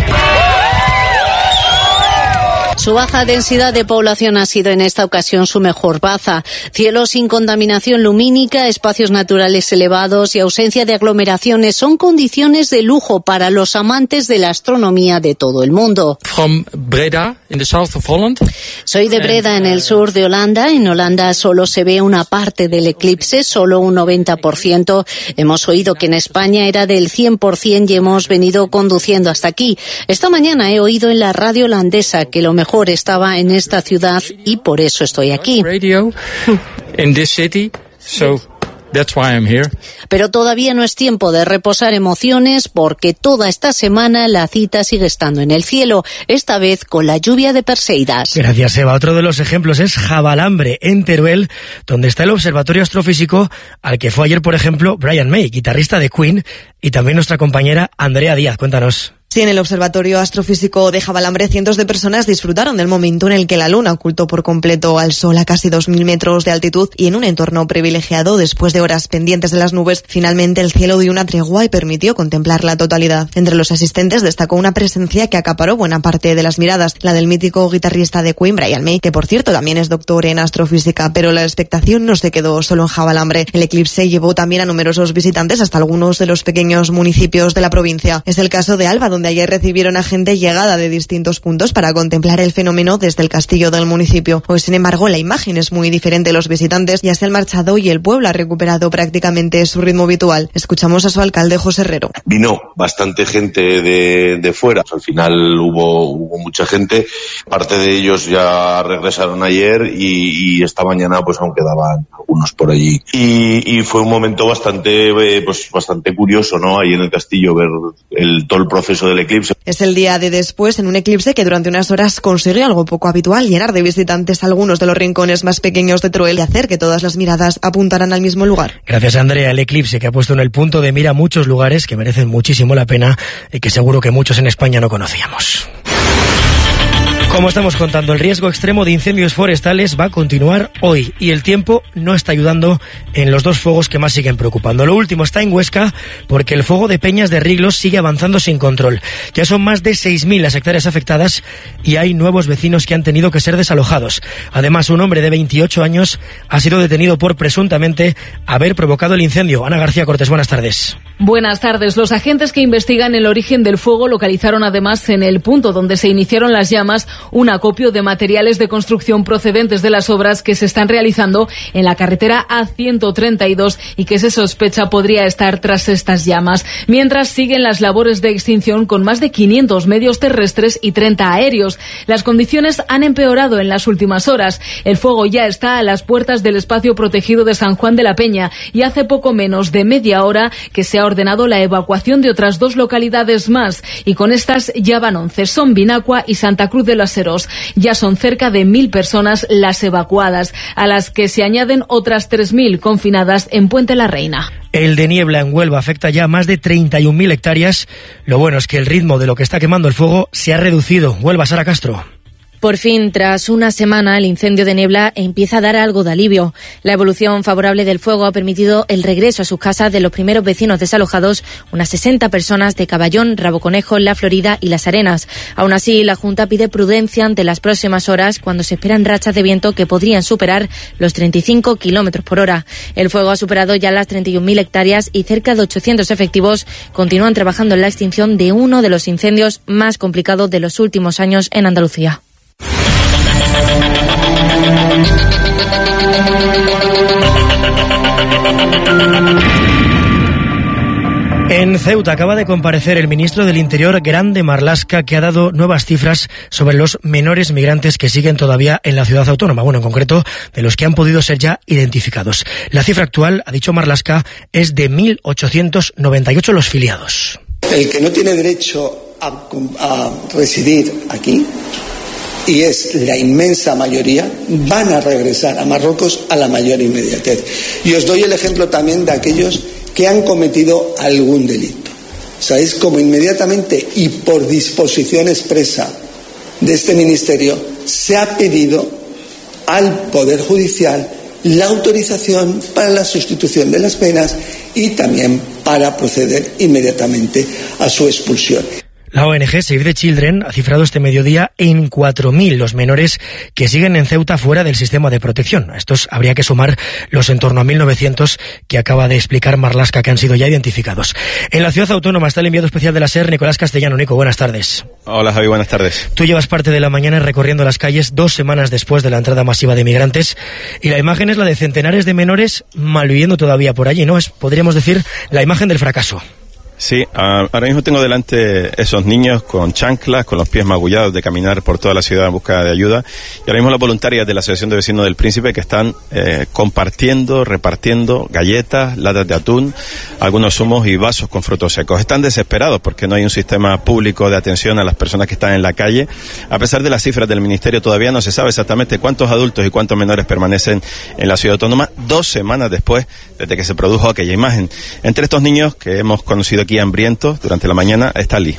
Su baja densidad de población ha sido en esta ocasión su mejor baza. Cielo sin contaminación lumínica, espacios naturales elevados y ausencia de aglomeraciones son condiciones de lujo para los amantes de la astronomía de todo el mundo. From Breda, in the south of Holland. Soy de Breda, en el sur de Holanda. En Holanda solo se ve una parte del eclipse, solo un noventa por ciento. Hemos oído que en España era del cien por ciento y hemos venido conduciendo hasta aquí. Esta mañana he oído en la radio holandesa que lo mejor estaba en esta ciudad y por eso estoy aquí. Radio in this city, so that's why I'm here. Pero todavía no es tiempo de reposar emociones, porque toda esta semana la cita sigue estando en el cielo, esta vez con la lluvia de Perseidas. Gracias, Eva. Otro de los ejemplos es Javalambre, en Teruel, donde está el observatorio astrofísico al que fue ayer, por ejemplo, Brian May, guitarrista de Queen, y también nuestra compañera Andrea Díaz. Cuéntanos. Sí, en el Observatorio Astrofísico de Javalambre, cientos de personas disfrutaron del momento en el que la Luna ocultó por completo al Sol a casi dos mil metros de altitud y en un entorno privilegiado. Después de horas pendientes de las nubes, finalmente el cielo dio una tregua y permitió contemplar la totalidad. Entre los asistentes destacó una presencia que acaparó buena parte de las miradas, la del mítico guitarrista de Queen, Brian May, que por cierto también es doctor en astrofísica, pero la expectación no se quedó solo en Javalambre. El eclipse llevó también a numerosos visitantes hasta algunos de los pequeños municipios de la provincia. Es el caso de Alba, donde ayer recibieron a gente llegada de distintos puntos para contemplar el fenómeno desde el castillo del municipio. Hoy, sin embargo, la imagen es muy diferente. Los visitantes ya se han marchado y el pueblo ha recuperado prácticamente su ritmo habitual. Escuchamos a su alcalde, José Herrero. Vino bastante gente de, de fuera. Al final hubo, hubo mucha gente. Parte de ellos ya regresaron ayer y, y esta mañana pues aún quedaban algunos por allí. Y, y fue un momento bastante, eh, pues bastante curioso, ¿no? Ahí en el castillo ver el, todo el proceso paso del eclipse. Es el día de después en un eclipse que durante unas horas consigue algo poco habitual, llenar de visitantes algunos de los rincones más pequeños de Teruel y hacer que todas las miradas apuntaran al mismo lugar. Gracias, Andrea. El eclipse que ha puesto en el punto de mira muchos lugares que merecen muchísimo la pena y que seguro que muchos en España no conocíamos. Como estamos contando, el riesgo extremo de incendios forestales va a continuar hoy y el tiempo no está ayudando en los dos fuegos que más siguen preocupando. Lo último está en Huesca porque el fuego de Peñas de Riglos sigue avanzando sin control. Ya son más de seis mil las hectáreas afectadas y hay nuevos vecinos que han tenido que ser desalojados. Además, un hombre de veintiocho años ha sido detenido por presuntamente haber provocado el incendio. Ana García Cortés, buenas tardes. Buenas tardes. Los agentes que investigan el origen del fuego localizaron además en el punto donde se iniciaron las llamas un acopio de materiales de construcción procedentes de las obras que se están realizando en la carretera A ciento treinta y dos y que se sospecha podría estar tras estas llamas. Mientras siguen las labores de extinción con más de quinientos medios terrestres y treinta aéreos. Las condiciones han empeorado en las últimas horas. El fuego ya está a las puertas del espacio protegido de San Juan de la Peña y hace poco menos de media hora que se ha ordenado la evacuación de otras dos localidades más y con estas ya van once. Son Vinacua y Santa Cruz de los Heros. Ya son cerca de mil personas las evacuadas, a las que se añaden otras tres mil confinadas en Puente la Reina. El de niebla en Huelva afecta ya a más de treinta y un mil hectáreas. Lo bueno es que el ritmo de lo que está quemando el fuego se ha reducido. Huelva, Sara Castro. Por fin, tras una semana, el incendio de niebla empieza a dar algo de alivio. La evolución favorable del fuego ha permitido el regreso a sus casas de los primeros vecinos desalojados, unas sesenta personas de Caballón, Rabo Conejo, La Florida y Las Arenas. Aún así, la Junta pide prudencia ante las próximas horas cuando se esperan rachas de viento que podrían superar los treinta y cinco kilómetros por hora. El fuego ha superado ya las treinta y un mil hectáreas y cerca de ochocientos efectivos continúan trabajando en la extinción de uno de los incendios más complicados de los últimos años en Andalucía. En Ceuta acaba de comparecer el ministro del Interior, Grande Marlaska, que ha dado nuevas cifras sobre los menores migrantes que siguen todavía en la ciudad autónoma, bueno, en concreto, de los que han podido ser ya identificados. La cifra actual, ha dicho Marlaska, es de mil ochocientos noventa y ocho los filiados. El que no tiene derecho a, a residir aquí, y es la inmensa mayoría, van a regresar a Marruecos a la mayor inmediatez. Y os doy el ejemplo también de aquellos que han cometido algún delito. ¿Sabéis cómo inmediatamente y por disposición expresa de este ministerio se ha pedido al Poder Judicial la autorización para la sustitución de las penas y también para proceder inmediatamente a su expulsión? La O N G Save the Children ha cifrado este mediodía en cuatro mil los menores que siguen en Ceuta fuera del sistema de protección. A estos habría que sumar los en torno a mil novecientos que acaba de explicar Marlaska, que han sido ya identificados. En la ciudad autónoma está el enviado especial de la SER, Nicolás Castellano. Nico, buenas tardes. Hola Javi, buenas tardes. Tú llevas parte de la mañana recorriendo las calles dos semanas después de la entrada masiva de migrantes y la imagen es la de centenares de menores malviviendo todavía por allí, ¿no? Es, podríamos decir, la imagen del fracaso. Sí, uh, ahora mismo tengo delante esos niños con chanclas, con los pies magullados de caminar por toda la ciudad en busca de ayuda. Y ahora mismo las voluntarias de la Asociación de Vecinos del Príncipe que están eh, compartiendo, repartiendo galletas, latas de atún, algunos zumos y vasos con frutos secos. Están desesperados porque no hay un sistema público de atención a las personas que están en la calle. A pesar de las cifras del Ministerio, todavía no se sabe exactamente cuántos adultos y cuántos menores permanecen en la ciudad autónoma dos semanas después desde que se produjo aquella imagen. Entre estos niños que hemos conocido aquí hambrientos durante la mañana está Ali.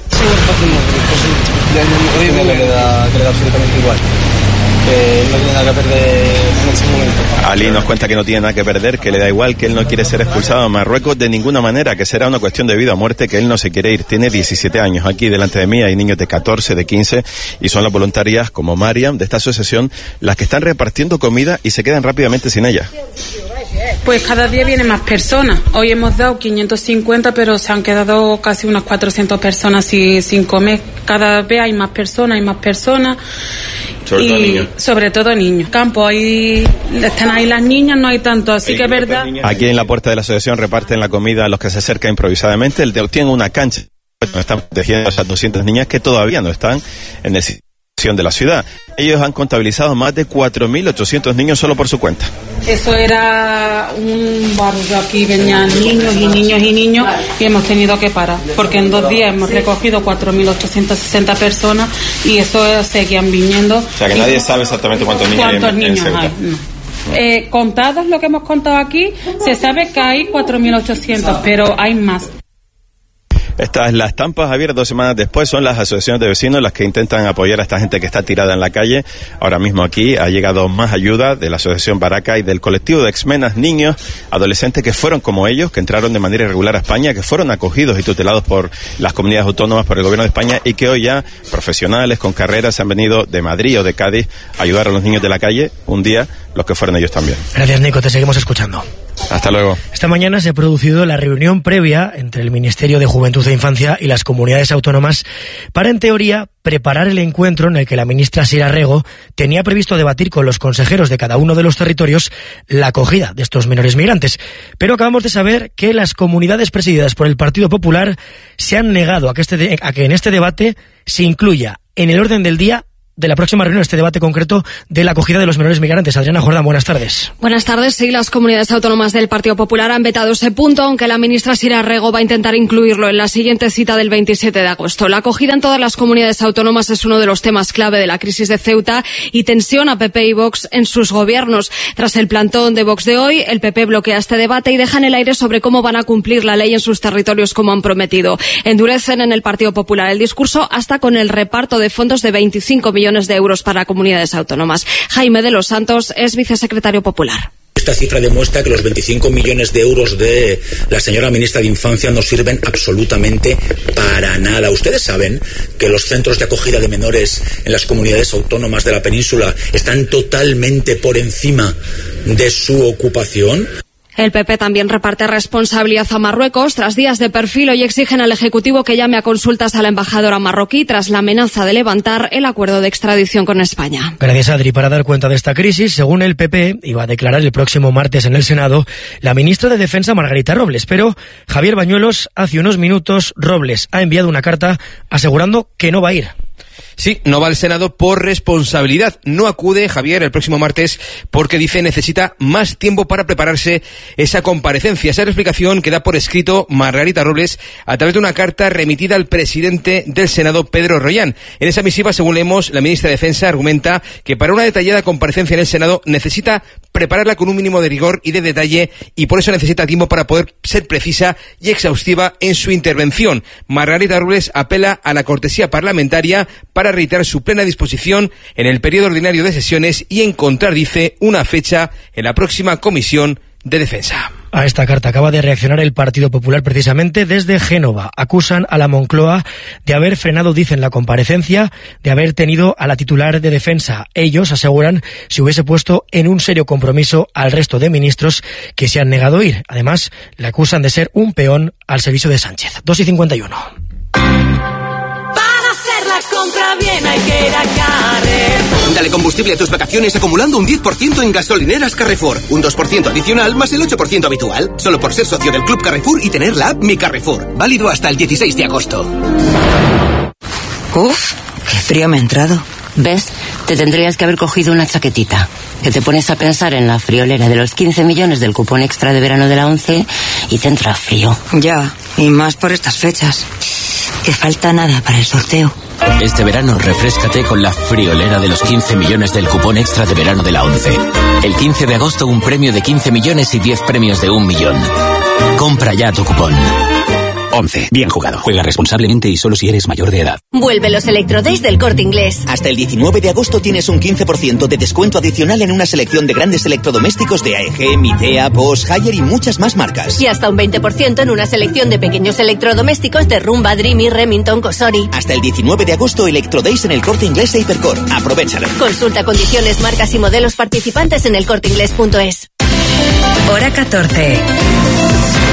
Hoy me le da, que le da absolutamente igual. Eh, no tiene nada que perder en ese momento. Ali nos cuenta que no tiene nada que perder, que le da igual, que él no quiere ser expulsado a Marruecos de ninguna manera, que será una cuestión de vida o muerte, que él no se quiere ir. Tiene diecisiete años. Aquí delante de mí hay niños de catorce, de quince y son las voluntarias como Mariam de esta asociación las que están repartiendo comida y se quedan rápidamente sin ella. Pues cada día vienen más personas. Hoy hemos dado quinientos cincuenta, pero se han quedado casi unas cuatrocientas personas sin, sin comer. Cada vez hay más personas, hay más personas. Sobre y todo niños. Sobre todo niños. Campo, ahí están ahí las niñas, no hay tanto, así que es verdad. Aquí en la puerta de la asociación reparten la comida a los que se acercan improvisadamente. El de tiene una cancha donde están protegiendo a esas doscientas niñas que todavía no están en el sistema recepción de la ciudad. Ellos han contabilizado más de cuatro mil ochocientos niños solo por su cuenta. Eso era un barrio, aquí venían niños y niños y niños y hemos tenido que parar, porque en dos días hemos recogido cuatro mil ochocientas sesenta personas y eso seguían viniendo. O sea que nadie sabe exactamente cuántos niños hay en, niños en hay. No. Eh, contados lo que hemos contado aquí, se sabe que hay cuatro mil ochocientos, pero hay más. Estas, las estampas abiertas dos semanas después, son las asociaciones de vecinos las que intentan apoyar a esta gente que está tirada en la calle. Ahora mismo aquí ha llegado más ayuda de la asociación Baraca y del colectivo de exmenas, niños, adolescentes que fueron como ellos, que entraron de manera irregular a España, que fueron acogidos y tutelados por las comunidades autónomas, por el gobierno de España, y que hoy ya profesionales con carreras han venido de Madrid o de Cádiz a ayudar a los niños de la calle, un día los que fueron ellos también. Gracias, Nico, te seguimos escuchando. Hasta luego. Esta mañana se ha producido la reunión previa entre el Ministerio de Juventud e Infancia y las comunidades autónomas para, en teoría, preparar el encuentro en el que la ministra Sira Rego tenía previsto debatir con los consejeros de cada uno de los territorios la acogida de estos menores migrantes. Pero acabamos de saber que las comunidades presididas por el Partido Popular se han negado a que, este, a que en este debate se incluya en el orden del día de la próxima reunión este debate concreto de la acogida de los menores migrantes. Adriana Jordán, buenas tardes. Buenas tardes. Sí, las comunidades autónomas del Partido Popular han vetado ese punto, aunque la ministra Sira Rego va a intentar incluirlo en la siguiente cita del veintisiete de agosto. La acogida en todas las comunidades autónomas es uno de los temas clave de la crisis de Ceuta y tensiona a P P y Vox en sus gobiernos. Tras el plantón de Vox de hoy, el P P bloquea este debate y deja en el aire sobre cómo van a cumplir la ley en sus territorios como han prometido. Endurecen en el Partido Popular el discurso hasta con el reparto de fondos de veinticinco millones de euros para comunidades autónomas. Jaime de los Santos es vicesecretario popular. Esta cifra demuestra que los veinticinco millones de euros de la señora ministra de Infancia no sirven absolutamente para nada. Ustedes saben que los centros de acogida de menores en las comunidades autónomas de la península están totalmente por encima de su ocupación. El P P también reparte responsabilidad a Marruecos. Tras días de perfil, hoy exigen al Ejecutivo que llame a consultas a la embajadora marroquí tras la amenaza de levantar el acuerdo de extradición con España. Gracias, Adri. Para dar cuenta de esta crisis, según el P P, iba a declarar el próximo martes en el Senado la ministra de Defensa, Margarita Robles. Pero Javier Bañuelos, hace unos minutos, Robles ha enviado una carta asegurando que no va a ir. Sí, no va al Senado por responsabilidad. No acude Javier el próximo martes porque dice necesita más tiempo para prepararse esa comparecencia. Esa es la explicación que da por escrito Margarita Robles a través de una carta remitida al presidente del Senado, Pedro Rollán. En esa misiva, según leemos, la ministra de Defensa argumenta que para una detallada comparecencia en el Senado necesita prepararla con un mínimo de rigor y de detalle y por eso necesita tiempo para poder ser precisa y exhaustiva en su intervención. Margarita Robles apela a la cortesía parlamentaria para reiterar su plena disposición en el periodo ordinario de sesiones y encontrar, dice, una fecha en la próxima Comisión de Defensa. A esta carta acaba de reaccionar el Partido Popular precisamente desde Génova. Acusan a la Moncloa de haber frenado, dicen, la comparecencia, de haber tenido a la titular de Defensa. Ellos aseguran si hubiese puesto en un serio compromiso al resto de ministros que se han negado a ir. Además, le acusan de ser un peón al servicio de Sánchez. dos y cincuenta y uno. Compra bien, hay que ir a Carrefour. Dale combustible a tus vacaciones acumulando un diez por ciento en gasolineras Carrefour. Un dos por ciento adicional más el ocho por ciento habitual. Solo por ser socio del Club Carrefour y tener la app Mi Carrefour. Válido hasta el dieciséis de agosto. Uf, qué frío me ha entrado. ¿Ves? Te tendrías que haber cogido una chaquetita. Que te pones a pensar en la friolera de los quince millones del cupón extra de verano de la ONCE y te entra frío. Ya, y más por estas fechas. Que falta nada para el sorteo. Este verano refréscate con la friolera de los quince millones del cupón extra de verano de la ONCE. El quince de agosto un premio de quince millones y diez premios de un millón. Compra ya tu cupón. once. Bien jugado. Juega responsablemente y solo si eres mayor de edad. Vuelve los Electrodays del Corte Inglés. Hasta el diecinueve de agosto tienes un quince por ciento de descuento adicional en una selección de grandes electrodomésticos de A E G, Midea, Bosch, Haier y muchas más marcas. Y hasta un veinte por ciento en una selección de pequeños electrodomésticos de Rumba, Dreamy, Remington, Cosori. Hasta el diecinueve de agosto, Electrodays en el Corte Inglés e Hipercor. Aprovéchalo. Consulta condiciones, marcas y modelos participantes en el corte inglés punto es. Hora catorce.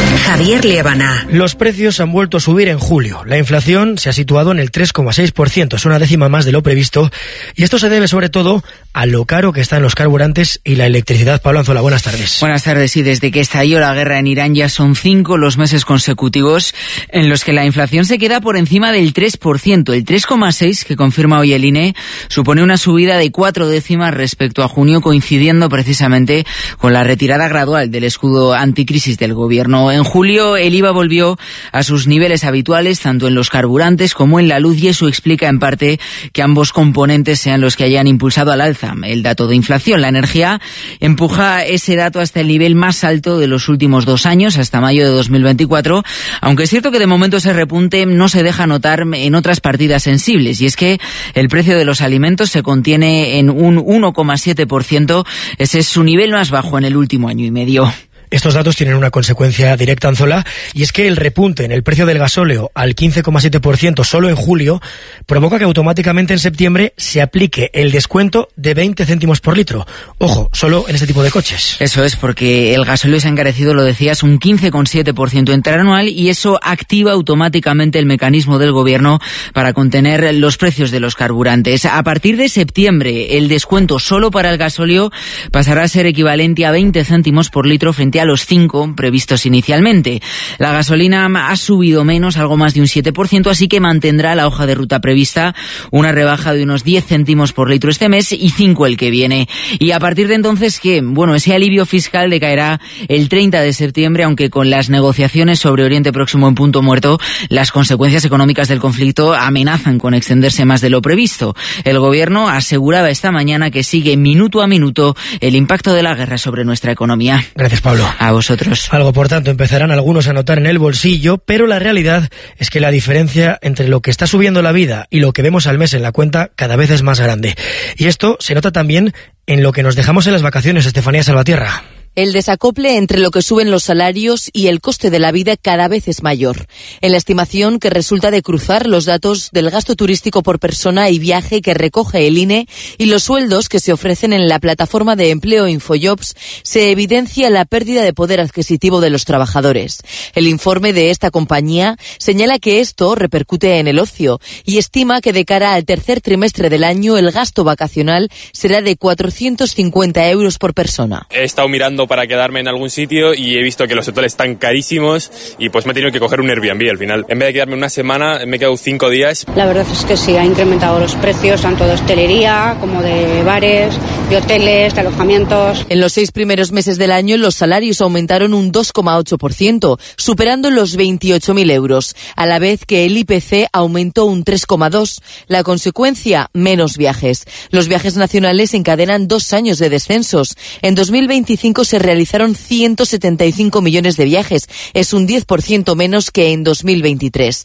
Javier Liebana. Los precios han vuelto a subir en julio. La inflación se ha situado en el tres coma seis por ciento, es una décima más de lo previsto, y esto se debe sobre todo a lo caro que están los carburantes y la electricidad. Pablo Anzola, buenas tardes. Buenas tardes, y desde que estalló la guerra en Irán ya son cinco los meses consecutivos en los que la inflación se queda por encima del tres por ciento. El tres coma seis que confirma hoy el I N E supone una subida de cuatro décimas respecto a junio, coincidiendo precisamente con la retirada gradual del escudo anticrisis del gobierno. En julio el I V A volvió a sus niveles habituales tanto en los carburantes como en la luz, y eso explica en parte que ambos componentes sean los que hayan impulsado al alza el dato de inflación. La energía empuja ese dato hasta el nivel más alto de los últimos dos años, hasta mayo de dos mil veinticuatro, aunque es cierto que de momento ese repunte no se deja notar en otras partidas sensibles, y es que el precio de los alimentos se contiene en un uno coma siete por ciento, ese es su nivel más bajo en el último año y medio. Estos datos tienen una consecuencia directa, Anzola, y es que el repunte en el precio del gasóleo al quince coma siete por ciento solo en julio provoca que automáticamente en septiembre se aplique el descuento de veinte céntimos por litro. Ojo, solo en este tipo de coches. Eso es, porque el gasóleo se ha encarecido, lo decías, un quince coma siete por ciento interanual, y eso activa automáticamente el mecanismo del gobierno para contener los precios de los carburantes. A partir de septiembre, el descuento solo para el gasóleo pasará a ser equivalente a veinte céntimos por litro frente a a los cinco previstos inicialmente. La gasolina ha subido menos, algo más de un siete por ciento, así que mantendrá la hoja de ruta prevista, una rebaja de unos diez céntimos por litro este mes y cinco el que viene. Y a partir de entonces, ¿qué? Bueno, ese alivio fiscal decaerá el treinta de septiembre, aunque con las negociaciones sobre Oriente Próximo en punto muerto, las consecuencias económicas del conflicto amenazan con extenderse más de lo previsto. El gobierno aseguraba esta mañana que sigue minuto a minuto el impacto de la guerra sobre nuestra economía. Gracias, Pablo. A vosotros. Algo, por tanto, empezarán algunos a notar en el bolsillo, pero la realidad es que la diferencia entre lo que está subiendo la vida y lo que vemos al mes en la cuenta cada vez es más grande. Y esto se nota también en lo que nos dejamos en las vacaciones, Estefanía Salvatierra. El desacople entre lo que suben los salarios y el coste de la vida cada vez es mayor. En la estimación que resulta de cruzar los datos del gasto turístico por persona y viaje que recoge el I N E y los sueldos que se ofrecen en la plataforma de empleo InfoJobs, se evidencia la pérdida de poder adquisitivo de los trabajadores. El informe de esta compañía señala que esto repercute en el ocio y estima que de cara al tercer trimestre del año el gasto vacacional será de cuatrocientos cincuenta euros por persona. He estado mirando para quedarme en algún sitio y he visto que los hoteles están carísimos y pues me he tenido que coger un Airbnb al final. En vez de quedarme una semana, me he quedado cinco días. La verdad es que sí, ha incrementado los precios tanto de hostelería como de bares, de hoteles, de alojamientos. En los seis primeros meses del año los salarios aumentaron un dos coma ocho por ciento, superando los veintiocho mil euros, a la vez que el I P C aumentó un tres coma dos por ciento. La consecuencia, menos viajes. Los viajes nacionales encadenan dos años de descensos. En dos mil veinticinco se realizaron ciento setenta y cinco millones de viajes. Es un diez por ciento menos que en dos mil veintitrés.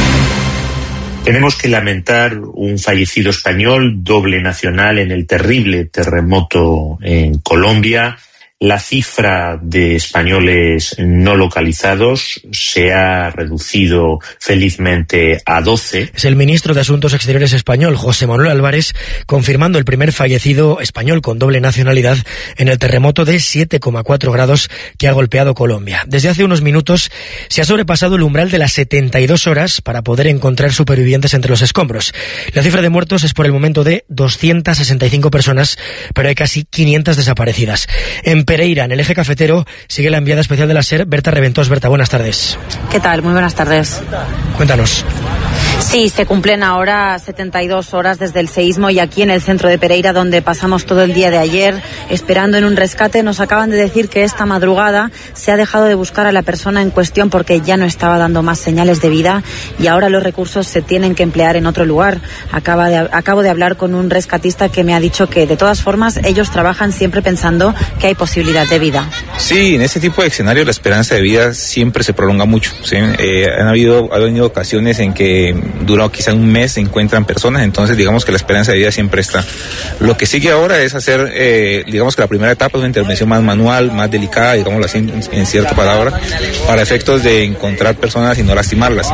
Tenemos que lamentar un fallecido español, doble nacional en el terrible terremoto en Colombia. La cifra de españoles no localizados se ha reducido felizmente a doce. Es el ministro de Asuntos Exteriores español, José Manuel Álvarez, confirmando el primer fallecido español con doble nacionalidad en el terremoto de siete coma cuatro grados que ha golpeado Colombia. Desde hace unos minutos se ha sobrepasado el umbral de las setenta y dos horas para poder encontrar supervivientes entre los escombros. La cifra de muertos es por el momento de doscientas sesenta y cinco personas, pero hay casi quinientas desaparecidas. En Pereira, en el eje cafetero, sigue la enviada especial de la SER, Berta Reventós. Berta, buenas tardes. ¿Qué tal? Muy buenas tardes. Cuéntanos. Sí, se cumplen ahora setenta y dos horas desde el seísmo y aquí en el centro de Pereira, donde pasamos todo el día de ayer esperando en un rescate, nos acaban de decir que esta madrugada se ha dejado de buscar a la persona en cuestión porque ya no estaba dando más señales de vida y ahora los recursos se tienen que emplear en otro lugar. Acaba de, acabo de hablar con un rescatista que me ha dicho que de todas formas ellos trabajan siempre pensando que hay posibilidad de vida. Sí, en este tipo de escenarios la esperanza de vida siempre se prolonga mucho, ¿sí? Eh, han habido, han habido ocasiones en que dura quizá un mes, se encuentran personas, entonces digamos que la esperanza de vida siempre está. Lo que sigue ahora es hacer, eh, digamos que la primera etapa es una intervención más manual, más delicada, digámoslo así, en, en cierta palabra, para efectos de encontrar personas y no lastimarlas.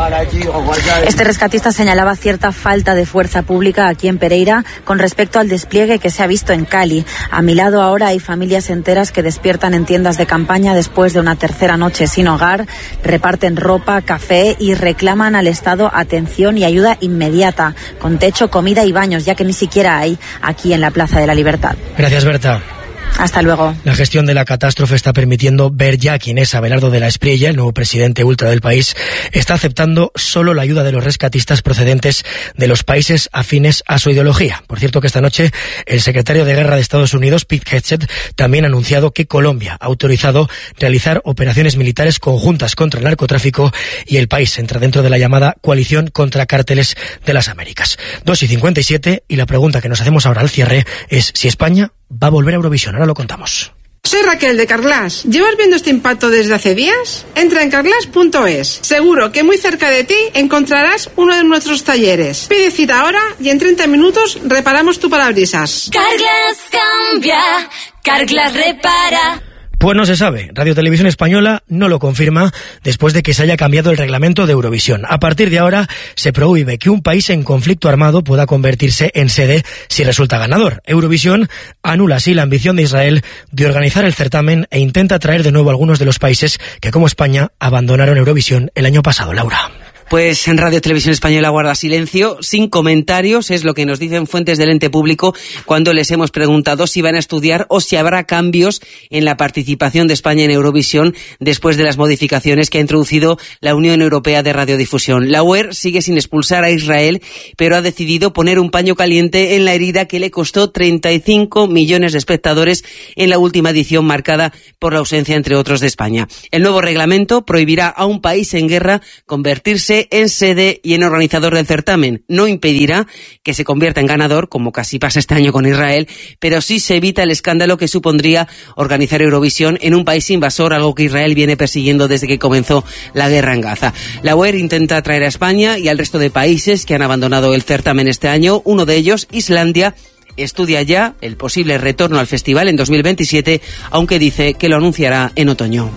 Este rescatista señalaba cierta falta de fuerza pública aquí en Pereira con respecto al despliegue que se ha visto en Cali. A mi lado ahora hay familias enteras que despiertan en tiendas de campaña después de una tercera noche sin hogar, reparten ropa, café y reclaman al Estado atención y ayuda inmediata, con techo, comida y baños, ya que ni siquiera hay aquí en la Plaza de la Libertad. Gracias, Berta. Hasta luego. La gestión de la catástrofe está permitiendo ver ya quién es Abelardo de la Espriella, el nuevo presidente ultra del país. Está aceptando solo la ayuda de los rescatistas procedentes de los países afines a su ideología. Por cierto que esta noche el secretario de Guerra de Estados Unidos, Pete Hegseth, también ha anunciado que Colombia ha autorizado realizar operaciones militares conjuntas contra el narcotráfico y el país entra dentro de la llamada coalición contra cárteles de las Américas. dos y cincuenta y siete y la pregunta que nos hacemos ahora al cierre es si España va a volver a Eurovisión. Ahora lo contamos. Soy Raquel de Carglass. ¿Llevas viendo este impacto desde hace días? Entra en carglass punto es. Seguro que muy cerca de ti encontrarás uno de nuestros talleres. Pide cita ahora y en treinta minutos reparamos tu parabrisas. Carglass cambia, Carglass repara. Pues no se sabe. Radio Televisión Española no lo confirma después de que se haya cambiado el reglamento de Eurovisión. A partir de ahora se prohíbe que un país en conflicto armado pueda convertirse en sede si resulta ganador. Eurovisión anula así la ambición de Israel de organizar el certamen e intenta traer de nuevo a algunos de los países que, como España, abandonaron Eurovisión el año pasado. Laura. Pues en Radio Televisión Española guarda silencio, sin comentarios, es lo que nos dicen fuentes del ente público cuando les hemos preguntado si van a estudiar o si habrá cambios en la participación de España en Eurovisión después de las modificaciones que ha introducido la Unión Europea de Radiodifusión. La U E R sigue sin expulsar a Israel, pero ha decidido poner un paño caliente en la herida que le costó treinta y cinco millones de espectadores en la última edición marcada por la ausencia, entre otros, de España. El nuevo reglamento prohibirá a un país en guerra convertirse en sede y en organizador del certamen. No impedirá que se convierta en ganador, como casi pasa este año con Israel, pero sí se evita el escándalo que supondría organizar Eurovisión en un país invasor, algo que Israel viene persiguiendo desde que comenzó la guerra en Gaza. La U E R intenta atraer a España y al resto de países que han abandonado el certamen este año. Uno de ellos, Islandia, estudia ya el posible retorno al festival en dos mil veintisiete, aunque dice que lo anunciará en otoño.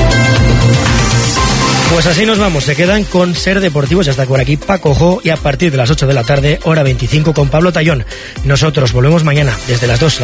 Pues así nos vamos, se quedan con Ser Deportivos, ya está por aquí Paco Jo y a partir de las ocho de la tarde, hora veinticinco con Pablo Tallón. Nosotros volvemos mañana desde las dos.